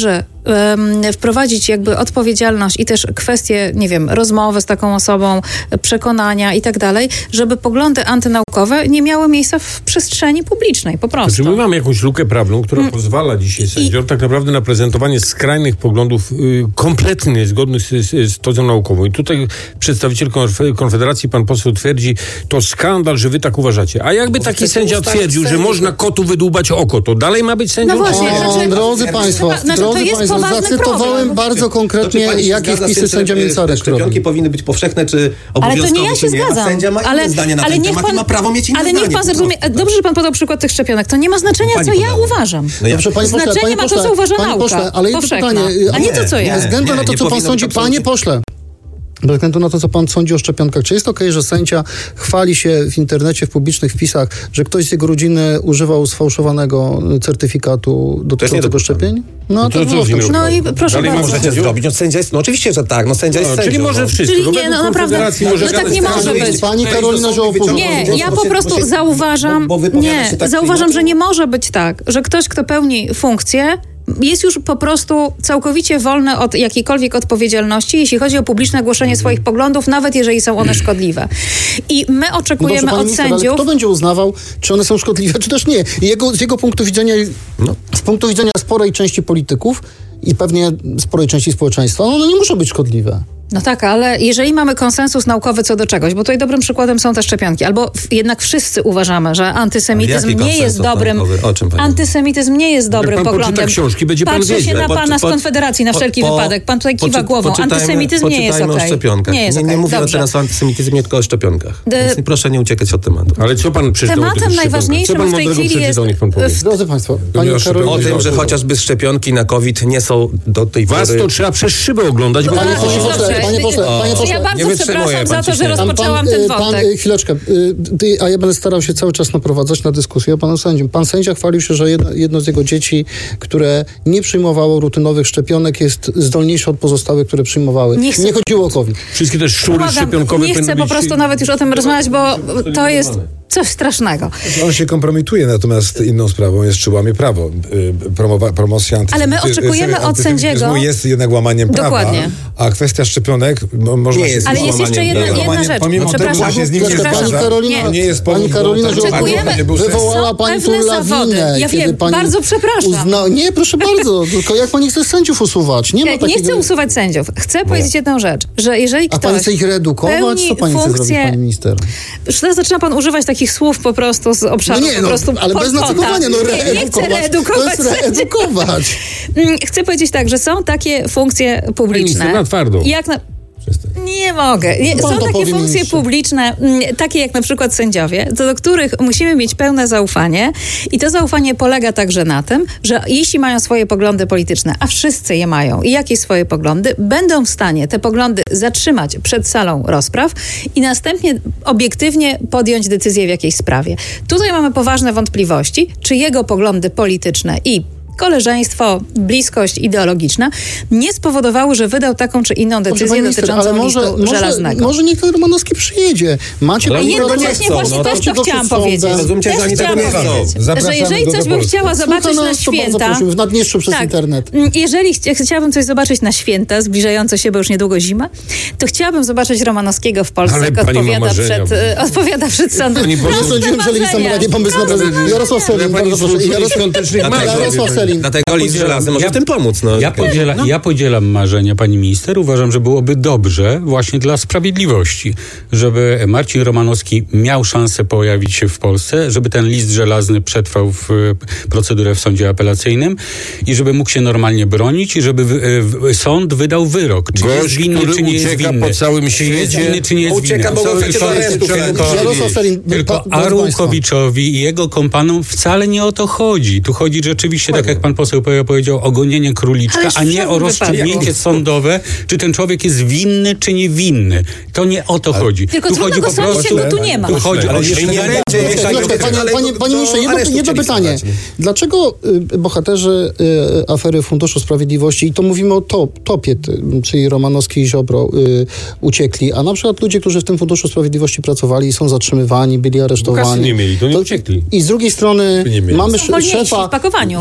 um, wprowadzić jakby odpowiedzialność i też kwestie, nie wiem, rozmowy z taką osobą, przekonania i tak dalej, żeby poglądy antynaukowe nie miały miejsca w przestrzeni publicznej, po prostu. Znaczy my mamy jakąś lukę prawną, która hmm. pozwala dzisiaj sędziom I... tak naprawdę na prezentowanie skrajnych poglądów y, kompletnie niezgodnych z, z, z tezą naukową. I tutaj przedstawiciel Konfederacji, pan poseł twierdzi, to skandal, że wy tak uważacie. A jakby Bo taki sędzia twierdził, że można kotu wydłubać oko, to dalej ma być sędzią? No właśnie, o, znaczy, drodzy państwo, znaczy, drodzy państwo, zacytowałem problem. bardzo konkretnie, jakie wpisy sędzia Mięcarek szczepionki powinny być powszechne, czy obowiązkowe, ale to nie ja się nie, zgadzam. A sędzia ma ale, inne zdanie na ale ten niech temat pan, i ma prawo mieć inne ale zdanie. Ale niech pan zrozumie, dobrze, że pan podał przykład tych szczepionek, to nie ma znaczenia, pani co ja podała. uważam. No ja, Dobrze, panie pośle, znaczenie panie ma pośle, to, co uważa panie nauka. pośle, ale jedno pytanie, a nie to, co ja. Bez względu nie, na to, nie co pan sądzi, absolutnie. panie pośle, bez względu na to, co pan sądzi o szczepionkach, czy jest okej, że sędzia chwali się w internecie, w publicznych wpisach, że ktoś z jego rodziny używał sfałszowanego certyfikatu dotyczącego szczepień? No to, to, to No i proszę Dalej bardzo. Możecie zrobić. No, sędzia jest, no oczywiście, że tak. No, sędzia jest No, sędzią. czyli może no. wszystko. Czyli No, nie, no naprawdę, może no tak nie może być. Pani Karolina Żołopówna. Nie, ja po prostu bo się- zauważam, bo- bo wypowiada nie, się tak zauważam, inaczej. że nie może być tak, że ktoś, kto pełni funkcję, jest już po prostu całkowicie wolny od jakiejkolwiek odpowiedzialności, jeśli chodzi o publiczne głoszenie swoich poglądów, nawet jeżeli są one szkodliwe. I my No oczekujemy dobrze, pani od minister, ale sędziów... kto będzie uznawał, czy one są szkodliwe, czy też nie? I Jego, z jego punktu widzenia, No. z punktu widzenia sporej części polityków i pewnie sporej części społeczeństwa, no one nie muszą być szkodliwe. No tak, ale jeżeli mamy konsensus naukowy co do czegoś, bo tutaj dobrym przykładem są te szczepionki, albo w, jednak wszyscy uważamy, że antysemityzm Jaki nie jest konsensus dobrym... naukowy? O czym pani mówi? Antysemityzm nie jest dobrym pan poczyta poglądem. książki, będzie pan Patrzę się wiedział. na Po- pana z po- Konfederacji na po- wszelki po- wypadek. Pan tutaj kiwa poczy- głową. poczytajmy- Antysemityzm nie jest poczytajmy okej. o szczepionkach. Nie jest nie, nie okej. mówię Dobrze. teraz o antysemityzmie, tylko o szczepionkach. De- Więc proszę nie uciekać od tematu. Ale co pan przeczytał o tych Tematem szczepionkach? najważniejszym Co pan w tej mądrego chwili jest... przeczytał, niech pan powie. Drodzy państwo, nie pani o O Karolina tym, że chociażby szczepionki na COVID nie są do tej Was pory... to trzeba przez szybę oglądać, bo No, nie ale panie dobrze, pośle, panie pośle, o, panie czy pośle. ja bardzo Nie wytrzymuje przepraszam za pan to, że ciśnienie. rozpoczęłam pan, ten y, pan, wątek. y, chwileczkę, y, ty, a ja będę starał się cały czas naprowadzać na dyskusję o panu sędzium. Pan sędzia chwalił się, że jedno, jedno z jego dzieci, które nie przyjmowało rutynowych szczepionek, jest zdolniejsze od pozostałych, które przyjmowały. Nie Nie, chcę- chodziło o COVID. wszystkie te szczury Błagam, szczepionkowe nie chcę powinny po być- prostu nawet już o tym rozmawiać, bo to jest coś strasznego. On się kompromituje, natomiast inną sprawą jest, czy łamie prawo. Y, Promowa, promocja antysemityzmu. Ale my oczekujemy od sędziego- jest jednak łamaniem prawa, Dokładnie. a kwestia szczepionek no, można Nie się jest Ale jest jeszcze jedna, Łamaniem jedna prawa. rzecz. Pomimo tego, Przepraszam. że się z nim nie Przepraszam. Pani zgadza, Karolina, to nie jest pani powód do Karolina tego, żeby Oczekujemy- pan nie był wywołała Są pani tu pewne zawody. lawinę. Ja kiedy wiem, pani bardzo przepraszam. Uzna... Nie, proszę bardzo, tylko jak pani chce sędziów usuwać? Nie ma Nie, takiego... nie chcę usuwać sędziów. Chcę powiedzieć jedną rzecz, że jeżeli A pani ktoś chce ich redukować? pełni Co pani chce zrobić, funkcję- pani minister? Już teraz zaczyna pan używać takich słów po prostu z obszaru No nie, po no, prostu ale bez Pol Pota. nacechowania, no Nie, nie chcę reedukować To jest reedukować. Mm, Chcę powiedzieć tak, że są takie funkcje publiczne. Minister, na twardo. Jak na... Nie mogę. Nie, Pan są to takie powie, funkcje ministrze. publiczne, mm, takie jak na przykład sędziowie, co do których musimy mieć pełne zaufanie i to zaufanie polega także na tym, że jeśli mają swoje poglądy polityczne, a wszyscy je mają i jakieś swoje poglądy, będą w stanie te poglądy zatrzymać przed salą rozpraw i następnie obiektywnie podjąć decyzję w jakiejś sprawie. Tutaj mamy poważne wątpliwości, czy jego poglądy polityczne i koleżeństwo, bliskość ideologiczna nie spowodowały, że wydał taką czy inną Dobrze, decyzję pani minister, dotyczącą ale może, listu może, żelaznego. może niech ten Romanowski przyjedzie. Macie Ale pani Jednocześnie Karolina, właśnie też postawcie to go chciałam przed powiedzieć. sądem. Rozumiem, Też że oni chciałam tego nie powiedzieć, chcą. Zapraszamy że jeżeli go do coś bym Polski. chciała zobaczyć Słucha na nas, to bardzo święta... prosimy, w Naddniestrzu przez internet. Mm, Jeżeli chci- chciałabym coś zobaczyć na święta, zbliżające się, bo już niedługo zima, to chciałabym zobaczyć Romanowskiego w Polsce, Ale jak pani ma odpowiada marzenia. przed, y, odpowiada przed sądem. Pani poseł- Nie Proste sądziłem, że Lewisa ma marzenia. takie pomysły na Proste prezydent. Jarosław Sellin, Ale pani bardzo proszę. służy Jarosław, świątecznych Dlatego- marzeń. Jarosław Sellin. Dlatego list żelazny może ja- w tym pomóc. No. Ja, podziela, No. ja podzielam marzenia pani minister. Uważam, że byłoby dobrze właśnie dla sprawiedliwości, żeby Marcin Romanowski miał szansę pojawić się w Polsce, żeby ten list żelazny przetrwał w e, procedurę w sądzie apelacyjnym i żeby mógł się normalnie bronić i żeby w, w, sąd wydał wyrok. Czy jest Gość, winny, który czy nie jest ucieka winny. po całym Czy jest świecie. winny, czy nie jest Ucieka, winny. bo go To- przecież to jest aresztu tylko- wtedy. Jarosław Sellin. Tylko pa- drodzy państwo. Arłukowiczowi i jego kompanom wcale nie o to chodzi. Tu chodzi rzeczywiście, tak jak pan poseł powiedział, o gonienie króliczka, Ależ w a nie żadnym o rozstrzygnięcie wypadku. sądowe, czy ten człowiek jest winny, czy niewinny. To nie o to chodzi. Tylko tu trudno chodzi go po sądzić, prostu... jak go tu nie ma. Tu chodzi Ale o jeśli nie ściganie... będzie, niech Chwileczkę, będzie, panie, ale panie, do- panie do ministrze, jedno, aresztu jedno chcieli pytanie. wsadzać. Dlaczego y, bohaterzy y, afery Funduszu Sprawiedliwości, i to mówimy o top, topie, ty, czyli Romanowski i Ziobro, y, uciekli, a na przykład ludzie, którzy w tym Funduszu Sprawiedliwości pracowali, są zatrzymywani, byli aresztowani. Kasy nie mieli, to nie uciekli. I z drugiej strony Nie mieli. mamy Są wolniejsi szefa... w pakowaniu. Chwileczkę.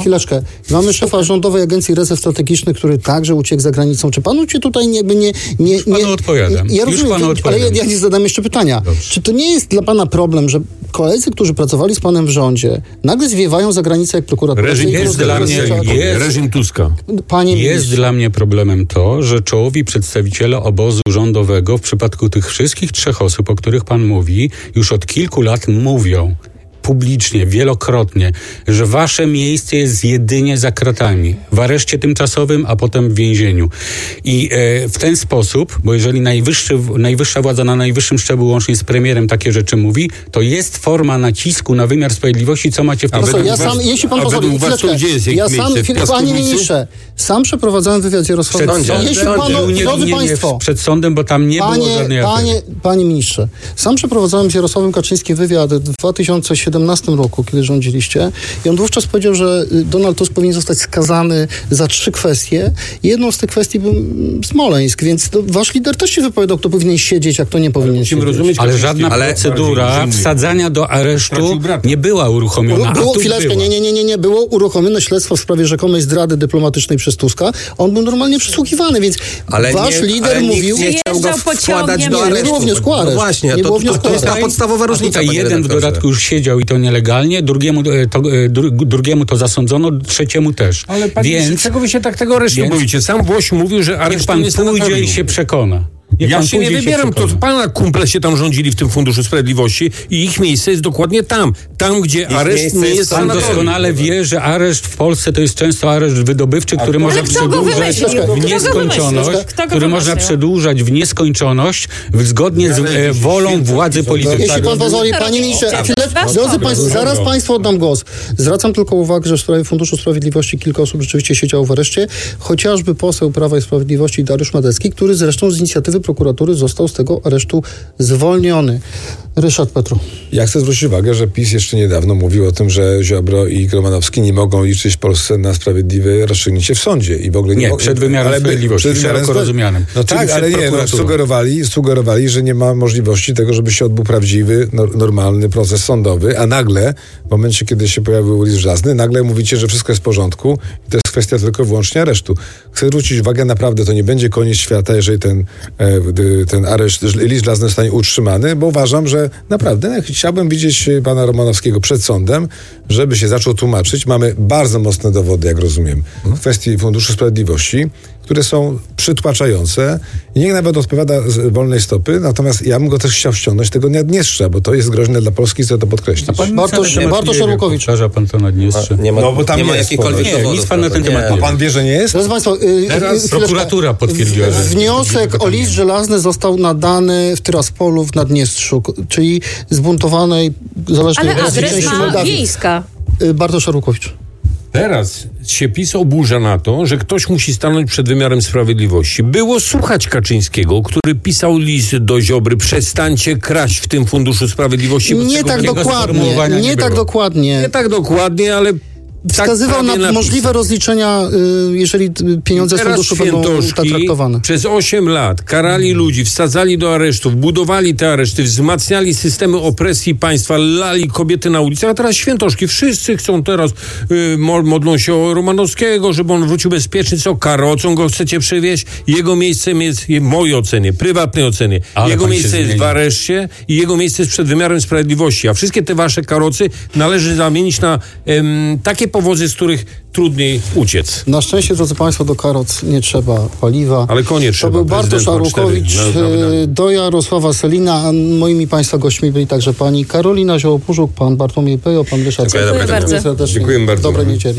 ministrze, mamy szefa Rządowej Agencji Rezerw Strategicznych, który także uciekł za granicą. Czy panu cię tutaj nie... nie, nie, Już panu nie odpowiadam. Ja Już rozumiem, panu to, ale odpowiadam. ja, ja zadam jeszcze pytania. Dobrze. Czy to nie jest dla pana problem, że koledzy, którzy pracowali z panem w rządzie, nagle zwiewają za granicę jak prokuratura? Reżim I jest dla mnie, rozlicza- jest, reżim Tuska. Panie Jest ministrze, dla mnie problemem to, że czołowi przedstawiciele obozu rządowego w przypadku tych wszystkich trzech osób, o których pan mówi, już od kilku lat mówią publicznie, wielokrotnie, że wasze miejsce jest jedynie za kratami, w areszcie tymczasowym, a potem w więzieniu. I e, w ten sposób, bo jeżeli najwyższy, najwyższa władza na najwyższym szczeblu łącznie z premierem takie rzeczy mówi, to jest forma nacisku na wymiar sprawiedliwości, co macie w tym A No co, według ja was- sam, jeśli pan a pozwoli, według was to chwileczkę. gdzie jest ich ja miejsce? sam, W panie piaskownicy? ministrze, sam przeprowadzałem wywiad z Jarosławem. Przed sądem. Jeśli Przed panu, nie, drodzy nie, nie, państwo, przed sądem, bo tam nie było Panie, żadnej panie, afery. panie ministrze, sam przeprowadzałem z Jarosławem Kaczyńskim wywiad w dwa tysiące siedemnastym roku, kiedy rządziliście, i on wówczas powiedział, że Donald Tusk powinien zostać skazany za trzy kwestie. Jedną z tych kwestii był Smoleńsk, więc to wasz lider też się wypowiadał, kto powinien siedzieć, a kto nie powinien Musimy siedzieć. rozumieć, Ale Kaczyński- żadna Ale- procedura bardziej wsadzania do aresztu Stracił brata. nie była uruchomiona. a Było tu chwileczkę, była. nie, nie, nie, nie, nie, było uruchomione śledztwo w sprawie rzekomej zdrady dyplomatycznej przez Tuska. On był normalnie przesłuchiwany, więc Ale wasz nie, lider ale nikt mówił... nie chciał go Przyjeżdżał wkładać pociągiem, do nie aresztu. było wniosku o No areszt. właśnie, Nie to, było to, wniosku to o jest ta areszt. podstawowa A różnica, tutaj panie jeden w redaktorze. dodatku już siedział i to nielegalnie, drugiemu e, to, e, dru, drugiemu to zasądzono, trzeciemu też. Ale panie, Więc czego wy się tak tego aresztu więc- boicie? Sam Włoś mówił, że niech areszt pan nie jest pójdzie i się przekona. Niech Ja pan się nie pójdzie i wybieram, to przekona. pana kumple się tam rządzili w tym Funduszu Sprawiedliwości i ich miejsce jest dokładnie tam. Tam, gdzie areszt miejsce nie jest jest Pan sanatorium. doskonale wie, że areszt w Polsce to jest często areszt wydobywczy, który można Ale kto go przedłużać wymyślił? Kto go w nieskończoność, wymyślił? Kto go który można wymyślił? przedłużać w nieskończoność w- zgodnie z e, wolą władzy politycznej. Jeśli pan pozwoli, To panie ministrze, robiliście. chwileczkę, Wasz drodzy pomysł. państwo, zaraz państwu oddam głos. Zwracam tylko uwagę, że w sprawie Funduszu Sprawiedliwości kilka osób rzeczywiście siedziało w areszcie, chociażby poseł Prawa i Sprawiedliwości Dariusz Madecki, który zresztą z inicjatywy prokuratury został z tego aresztu zwolniony. Ryszard Petru. Ja chcę zwrócić uwagę, że PiS jeszcze niedawno mówił o tym, że Ziobro i Romanowski nie mogą liczyć w Polsce na sprawiedliwe rozstrzygnięcie w sądzie. I w ogóle nie, Nie, mogą- przed wymiarem ale by- sprawiedliwości, przed wymiarem szeroko spra- rozumianym. No Czyli tak, przed ale nie, no, prokuraturą. sugerowali, sugerowali, że nie ma możliwości tego, żeby się odbył prawdziwy, no, normalny proces sądowy, a nagle, w momencie, kiedy się pojawił list żelazny, nagle mówicie, że wszystko jest w porządku i to jest kwestia tylko i wyłącznie aresztu. Chcę zwrócić uwagę, naprawdę to nie będzie koniec świata, jeżeli ten, e, d- ten areszt, list żelazny zostanie utrzymany, bo uważam, że naprawdę no, chciałbym widzieć e, pana Romanowskiego przed sądem, żeby się zaczął tłumaczyć. Mamy bardzo mocne dowody, jak rozumiem, w kwestii Funduszu Sprawiedliwości, które są przytłaczające i niech nawet odpowiada z wolnej stopy, natomiast ja bym go też chciał ściągnąć tego Naddniestrza, bo to jest groźne dla Polski, chcę to podkreślić. Bartosz, Bartosz Arłukowicz. Powtarza pan to Naddniestrze. Nie ma, No, bo tam nie ma jest jakichkolwiek ponoć. Nie, dowodów. nic pan na ten nie. temat nie A pan wie, że nie jest? Drodzy państwo, yy, Teraz chwileczkę. prokuratura potwierdziła, że- Wniosek o list żelazny został nadany w Tyraspolu w Naddniestrzu, k- czyli zbuntowanej zależnej Ale od Rosji adres części ma Mołdawii. wiejska. Yy, Bartosz Arłukowicz. Teraz się PiS oburza na to, że ktoś musi stanąć przed wymiarem sprawiedliwości. Było słuchać Kaczyńskiego, który pisał list do Ziobry: przestańcie kraść w tym Funduszu Sprawiedliwości. bo Nie tego tak takiego dokładnie, sformułowania nie, nie tak było. dokładnie. Nie tak dokładnie, ale Wskazywał tak na prawie możliwe rozliczenia, y, jeżeli y, pieniądze z Teraz funduszu będą tak świętoszki traktowane. przez osiem lat karali ludzi, wsadzali do aresztów, budowali te areszty, wzmacniali systemy opresji państwa, lali kobiety na ulicach, a teraz świętoszki. Wszyscy chcą teraz, y, mo- modlą się o Romanowskiego, żeby on wrócił bezpiecznie. Co, karocą go chcecie przywieźć? Jego miejscem jest, w mojej ocenie, prywatnej ocenie, Ale jego pan się miejsce jest w zmienił. areszcie i jego miejsce jest przed wymiarem sprawiedliwości. A wszystkie te wasze karocy należy zamienić na em, takie powozy, z których trudniej uciec. Na szczęście, drodzy państwo, do karoc nie trzeba paliwa. Ale konie trzeba. To był Bartosz Prezydent ma cztery Arłukowicz, na- na wydanie. y, do Jarosława Selina, a moimi państwa gośćmi byli także pani Karolina Ziołopurzuk, pan Bartłomiej Pejo, pan Ryszard Dziękuję Petru. bardzo. serdecznie. Dziękuję bardzo. Dobrej niedzieli.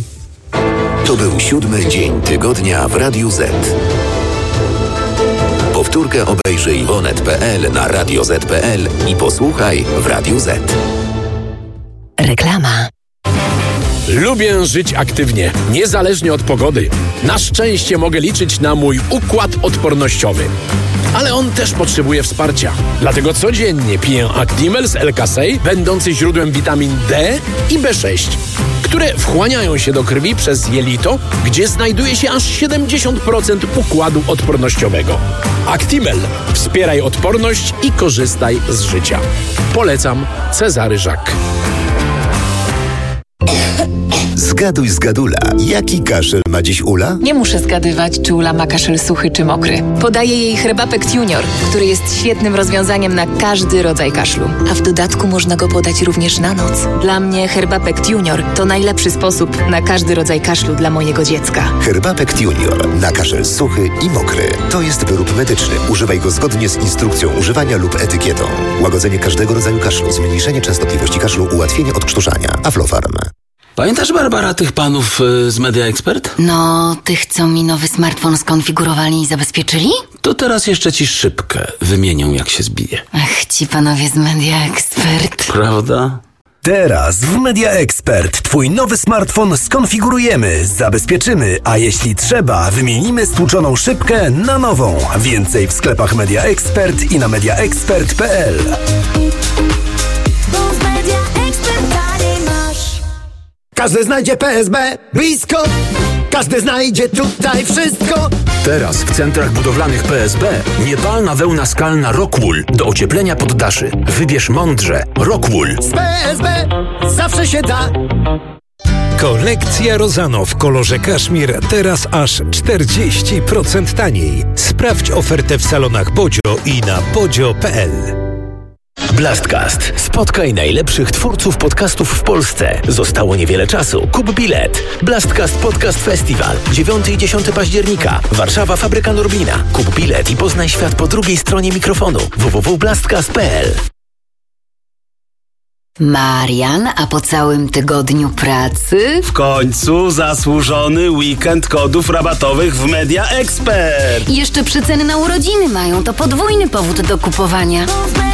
To był siódmy dzień tygodnia w Radiu Z. Powtórkę obejrzyj w onet kropka pe el, na radio zet kropka pe el i posłuchaj w Radiu Z. Reklama. Lubię żyć aktywnie, niezależnie od pogody. Na szczęście mogę liczyć na mój układ odpornościowy. Ale on też potrzebuje wsparcia. Dlatego codziennie piję Actimel z L-Kasei, będący źródłem witamin D i B sześć, które wchłaniają się do krwi przez jelito, gdzie znajduje się aż siedemdziesiąt procent układu odpornościowego. Actimel. Wspieraj odporność i korzystaj z życia. Polecam. Cezary Żak. Zgaduj z Gadula. Jaki kaszel ma dziś Ula? Nie muszę zgadywać, czy Ula ma kaszel suchy czy mokry. Podaję jej Herbapekt Junior, który jest świetnym rozwiązaniem na każdy rodzaj kaszlu. A w dodatku można go podać również na noc. Dla mnie Herbapekt Junior to najlepszy sposób na każdy rodzaj kaszlu dla mojego dziecka. Herbapekt Junior na kaszel suchy i mokry. To jest wyrób medyczny. Używaj go zgodnie z instrukcją używania lub etykietą. Łagodzenie każdego rodzaju kaszlu, zmniejszenie częstotliwości kaszlu, ułatwienie odkrztuszania. Aflofarm. Pamiętasz, Barbara, tych panów y, z Media Expert? No, tych, co mi nowy smartfon skonfigurowali i zabezpieczyli? To teraz jeszcze ci szybkę wymienią, jak się zbije. Ach, ci panowie z Media Expert. Prawda? Teraz w Media Expert twój nowy smartfon skonfigurujemy, zabezpieczymy, a jeśli trzeba, wymienimy stłuczoną szybkę na nową. Więcej w sklepach Media Expert i na media expert kropka p l. Każdy znajdzie P S B blisko, każdy znajdzie tutaj wszystko. Teraz w centrach budowlanych P S B niepalna wełna skalna Rockwool do ocieplenia poddaszy. Wybierz mądrze. Rockwool. Z P S B zawsze się da. Kolekcja Rozano w kolorze kaszmir teraz aż czterdzieści procent taniej. Sprawdź ofertę w salonach Bodzio i na bodzio kropka p l. Blastcast. Spotkaj najlepszych twórców podcastów w Polsce. Zostało niewiele czasu. Kup bilet. Blastcast Podcast Festival. dziewiątego i dziesiątego października. Warszawa, Fabryka Norblina. Kup bilet i poznaj świat po drugiej stronie mikrofonu. w w w kropka blastcast kropka p l. Marian, a po całym tygodniu pracy? W końcu zasłużony weekend kodów rabatowych w Media Expert. I jeszcze przeceny na urodziny mają, to podwójny powód do kupowania.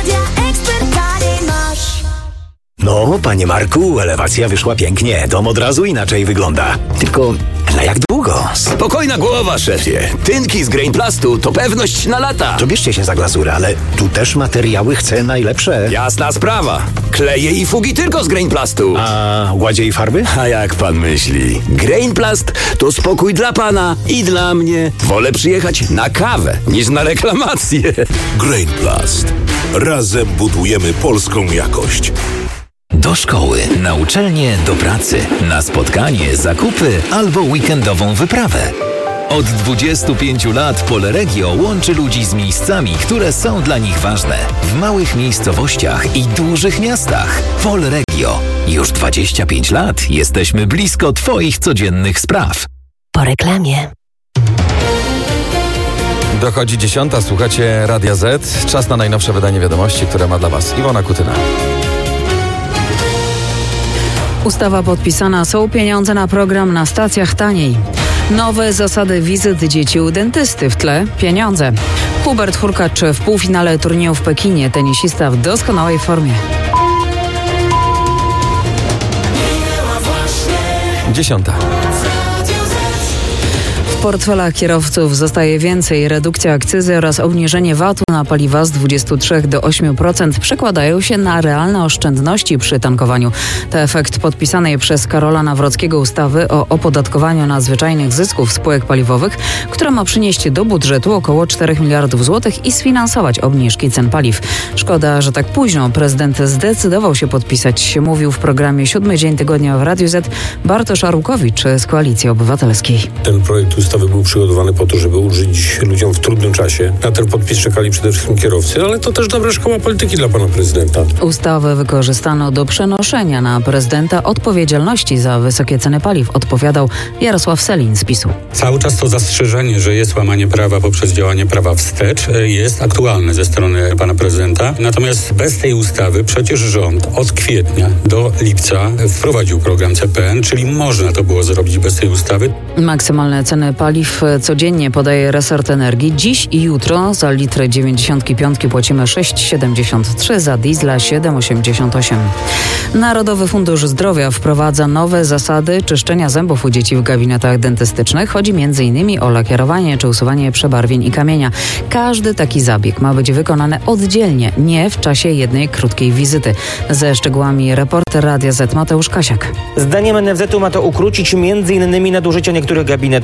No, panie Marku, elewacja wyszła pięknie. Dom od razu inaczej wygląda. Tylko na jak długo? Spokojna głowa, szefie. Tynki z Grainplastu to pewność na lata. To bierzcie się za glazurę, ale tu też materiały chcę najlepsze. Jasna sprawa. Kleje i fugi tylko z Grainplastu. A gładzie i farby? A jak pan myśli? Grainplast to spokój dla pana i dla mnie. Wolę przyjechać na kawę niż na reklamację. Grainplast. Razem budujemy polską jakość. Do szkoły, na uczelnię, do pracy, na spotkanie, zakupy albo weekendową wyprawę. Od dwudziestu pięciu lat Polregio łączy ludzi z miejscami, które są dla nich ważne. W małych miejscowościach i dużych miastach. Polregio. Już dwadzieścia pięć lat jesteśmy blisko twoich codziennych spraw. Po reklamie. Dochodzi dziesiąta, słuchacie Radia Z. Czas na najnowsze wydanie wiadomości, które ma dla was Iwona Kutyna. Ustawa podpisana, są pieniądze na program na stacjach taniej. Nowe zasady wizyt dzieci u dentysty, w tle pieniądze. Hubert Hurkacz w półfinale turnieju w Pekinie, tenisista w doskonałej formie. Dziesiąta. W portfelach kierowców zostaje więcej. Redukcja akcyzy oraz obniżenie V A T-u na paliwa z dwudziestu trzech do ośmiu procent przekładają się na realne oszczędności przy tankowaniu. To efekt podpisanej przez Karola Nawrockiego ustawy o opodatkowaniu nadzwyczajnych zysków spółek paliwowych, która ma przynieść do budżetu około czterech miliardów złotych i sfinansować obniżki cen paliw. Szkoda, że tak późno prezydent zdecydował się podpisać, mówił w programie Siódmy Dzień Tygodnia w Radiu Z Bartosz Arłukowicz z Koalicji Obywatelskiej. Ten projekt ustawy był przygotowany po to, żeby ulżyć ludziom w trudnym czasie. Na ten podpis czekali przede wszystkim kierowcy, ale to też dobra szkoła polityki dla pana prezydenta. Ustawę wykorzystano do przenoszenia na prezydenta odpowiedzialności za wysokie ceny paliw, odpowiadał Jarosław Sellin z PiSu. Cały czas to zastrzeżenie, że jest łamanie prawa poprzez działanie prawa wstecz, jest aktualne ze strony pana prezydenta. Natomiast bez tej ustawy przecież rząd od kwietnia do lipca wprowadził program C P N, czyli można to było zrobić bez tej ustawy. Maksymalne ceny paliw codziennie podaje resort energii. Dziś i jutro za litr dziewięćdziesiąt pięć płacimy sześć siedemdziesiąt trzy, za diesla siedem osiemdziesiąt osiem. Narodowy Fundusz Zdrowia wprowadza nowe zasady czyszczenia zębów u dzieci w gabinetach dentystycznych. Chodzi między innymi o lakierowanie czy usuwanie przebarwień i kamienia. Każdy taki zabieg ma być wykonany oddzielnie, nie w czasie jednej krótkiej wizyty. Ze szczegółami reporter Radia Z Mateusz Kasiak. Zdaniem N F Z-u ma to ukrócić między innymi nadużycia niektórych gabinetów, które mają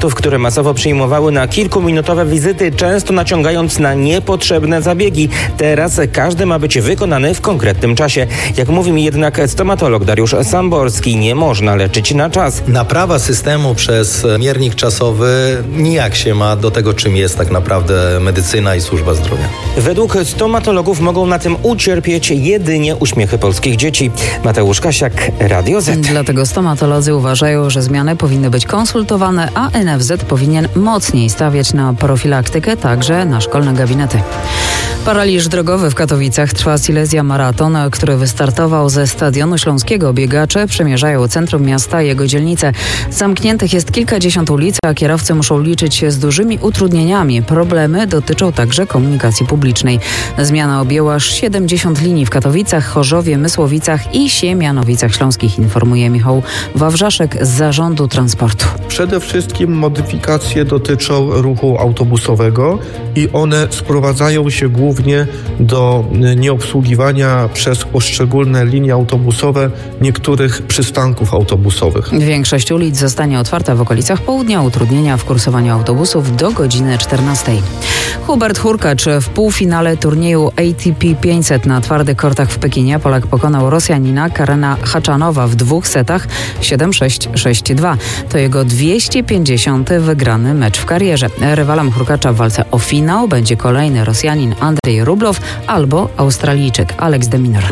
masowo przyjmowały na kilkuminutowe wizyty, często naciągając na niepotrzebne zabiegi. Teraz każdy ma być wykonany w konkretnym czasie. Jak mówi mi jednak stomatolog Dariusz Samborski, nie można leczyć na czas. Naprawa systemu przez miernik czasowy nijak się ma do tego, czym jest tak naprawdę medycyna i służba zdrowia. Według stomatologów mogą na tym ucierpieć jedynie uśmiechy polskich dzieci. Mateusz Kasiak, Radio Z. Dlatego stomatolodzy uważają, że zmiany powinny być konsultowane, a N F Z powinien mocniej stawiać na profilaktykę, także na szkolne gabinety. Paraliż drogowy w Katowicach trwa Silesia Maraton, który wystartował ze Stadionu Śląskiego. Biegacze przemierzają centrum miasta i jego dzielnice. Zamkniętych jest kilkadziesiąt ulic, a kierowcy muszą liczyć się z dużymi utrudnieniami. Problemy dotyczą także komunikacji publicznej. Zmiana objęła aż siedemdziesiąt linii w Katowicach, Chorzowie, Mysłowicach i Siemianowicach Śląskich, informuje Michał Wawrzaszek z Zarządu Transportu. Przede wszystkim modyfikacje dotyczą ruchu autobusowego i one sprowadzają się głównie do nieobsługiwania przez poszczególne linie autobusowe niektórych przystanków autobusowych. Większość ulic zostanie otwarta w okolicach południa, utrudnienia w kursowaniu autobusów do godziny czternastej. Hubert Hurkacz w półfinale turnieju A T P pięćset na twardych kortach w Pekinie. Polak pokonał Rosjanina Karena Haczanowa w dwóch setach siedem sześć, sześć dwa. To jego dwieście pięćdziesiąty wygrany mecz w karierze. Rywalem Hurkacza w walce o finał będzie kolejny Rosjanin Andrzej Rublow albo Australijczyk Alex de Minaur.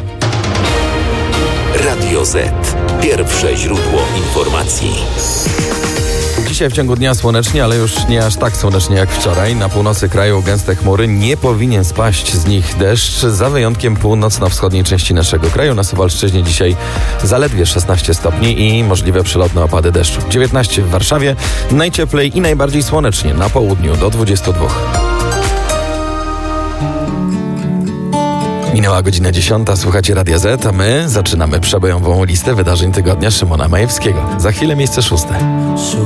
Radio Z. Pierwsze źródło informacji. Dzisiaj w ciągu dnia słonecznie, ale już nie aż tak słonecznie jak wczoraj. Na północy kraju gęste chmury, nie powinien spaść z nich deszcz, za wyjątkiem północno-wschodniej części naszego kraju. Na Suwalszczyźnie dzisiaj zaledwie szesnaście stopni i możliwe przelotne opady deszczu. dziewiętnaście w Warszawie, najcieplej i najbardziej słonecznie na południu do dwudziestu dwóch. Minęła godzina dziesiąta, słuchacie Radia Z, a my zaczynamy przebojową listę wydarzeń tygodnia Szymona Majewskiego. Za chwilę miejsce szóste.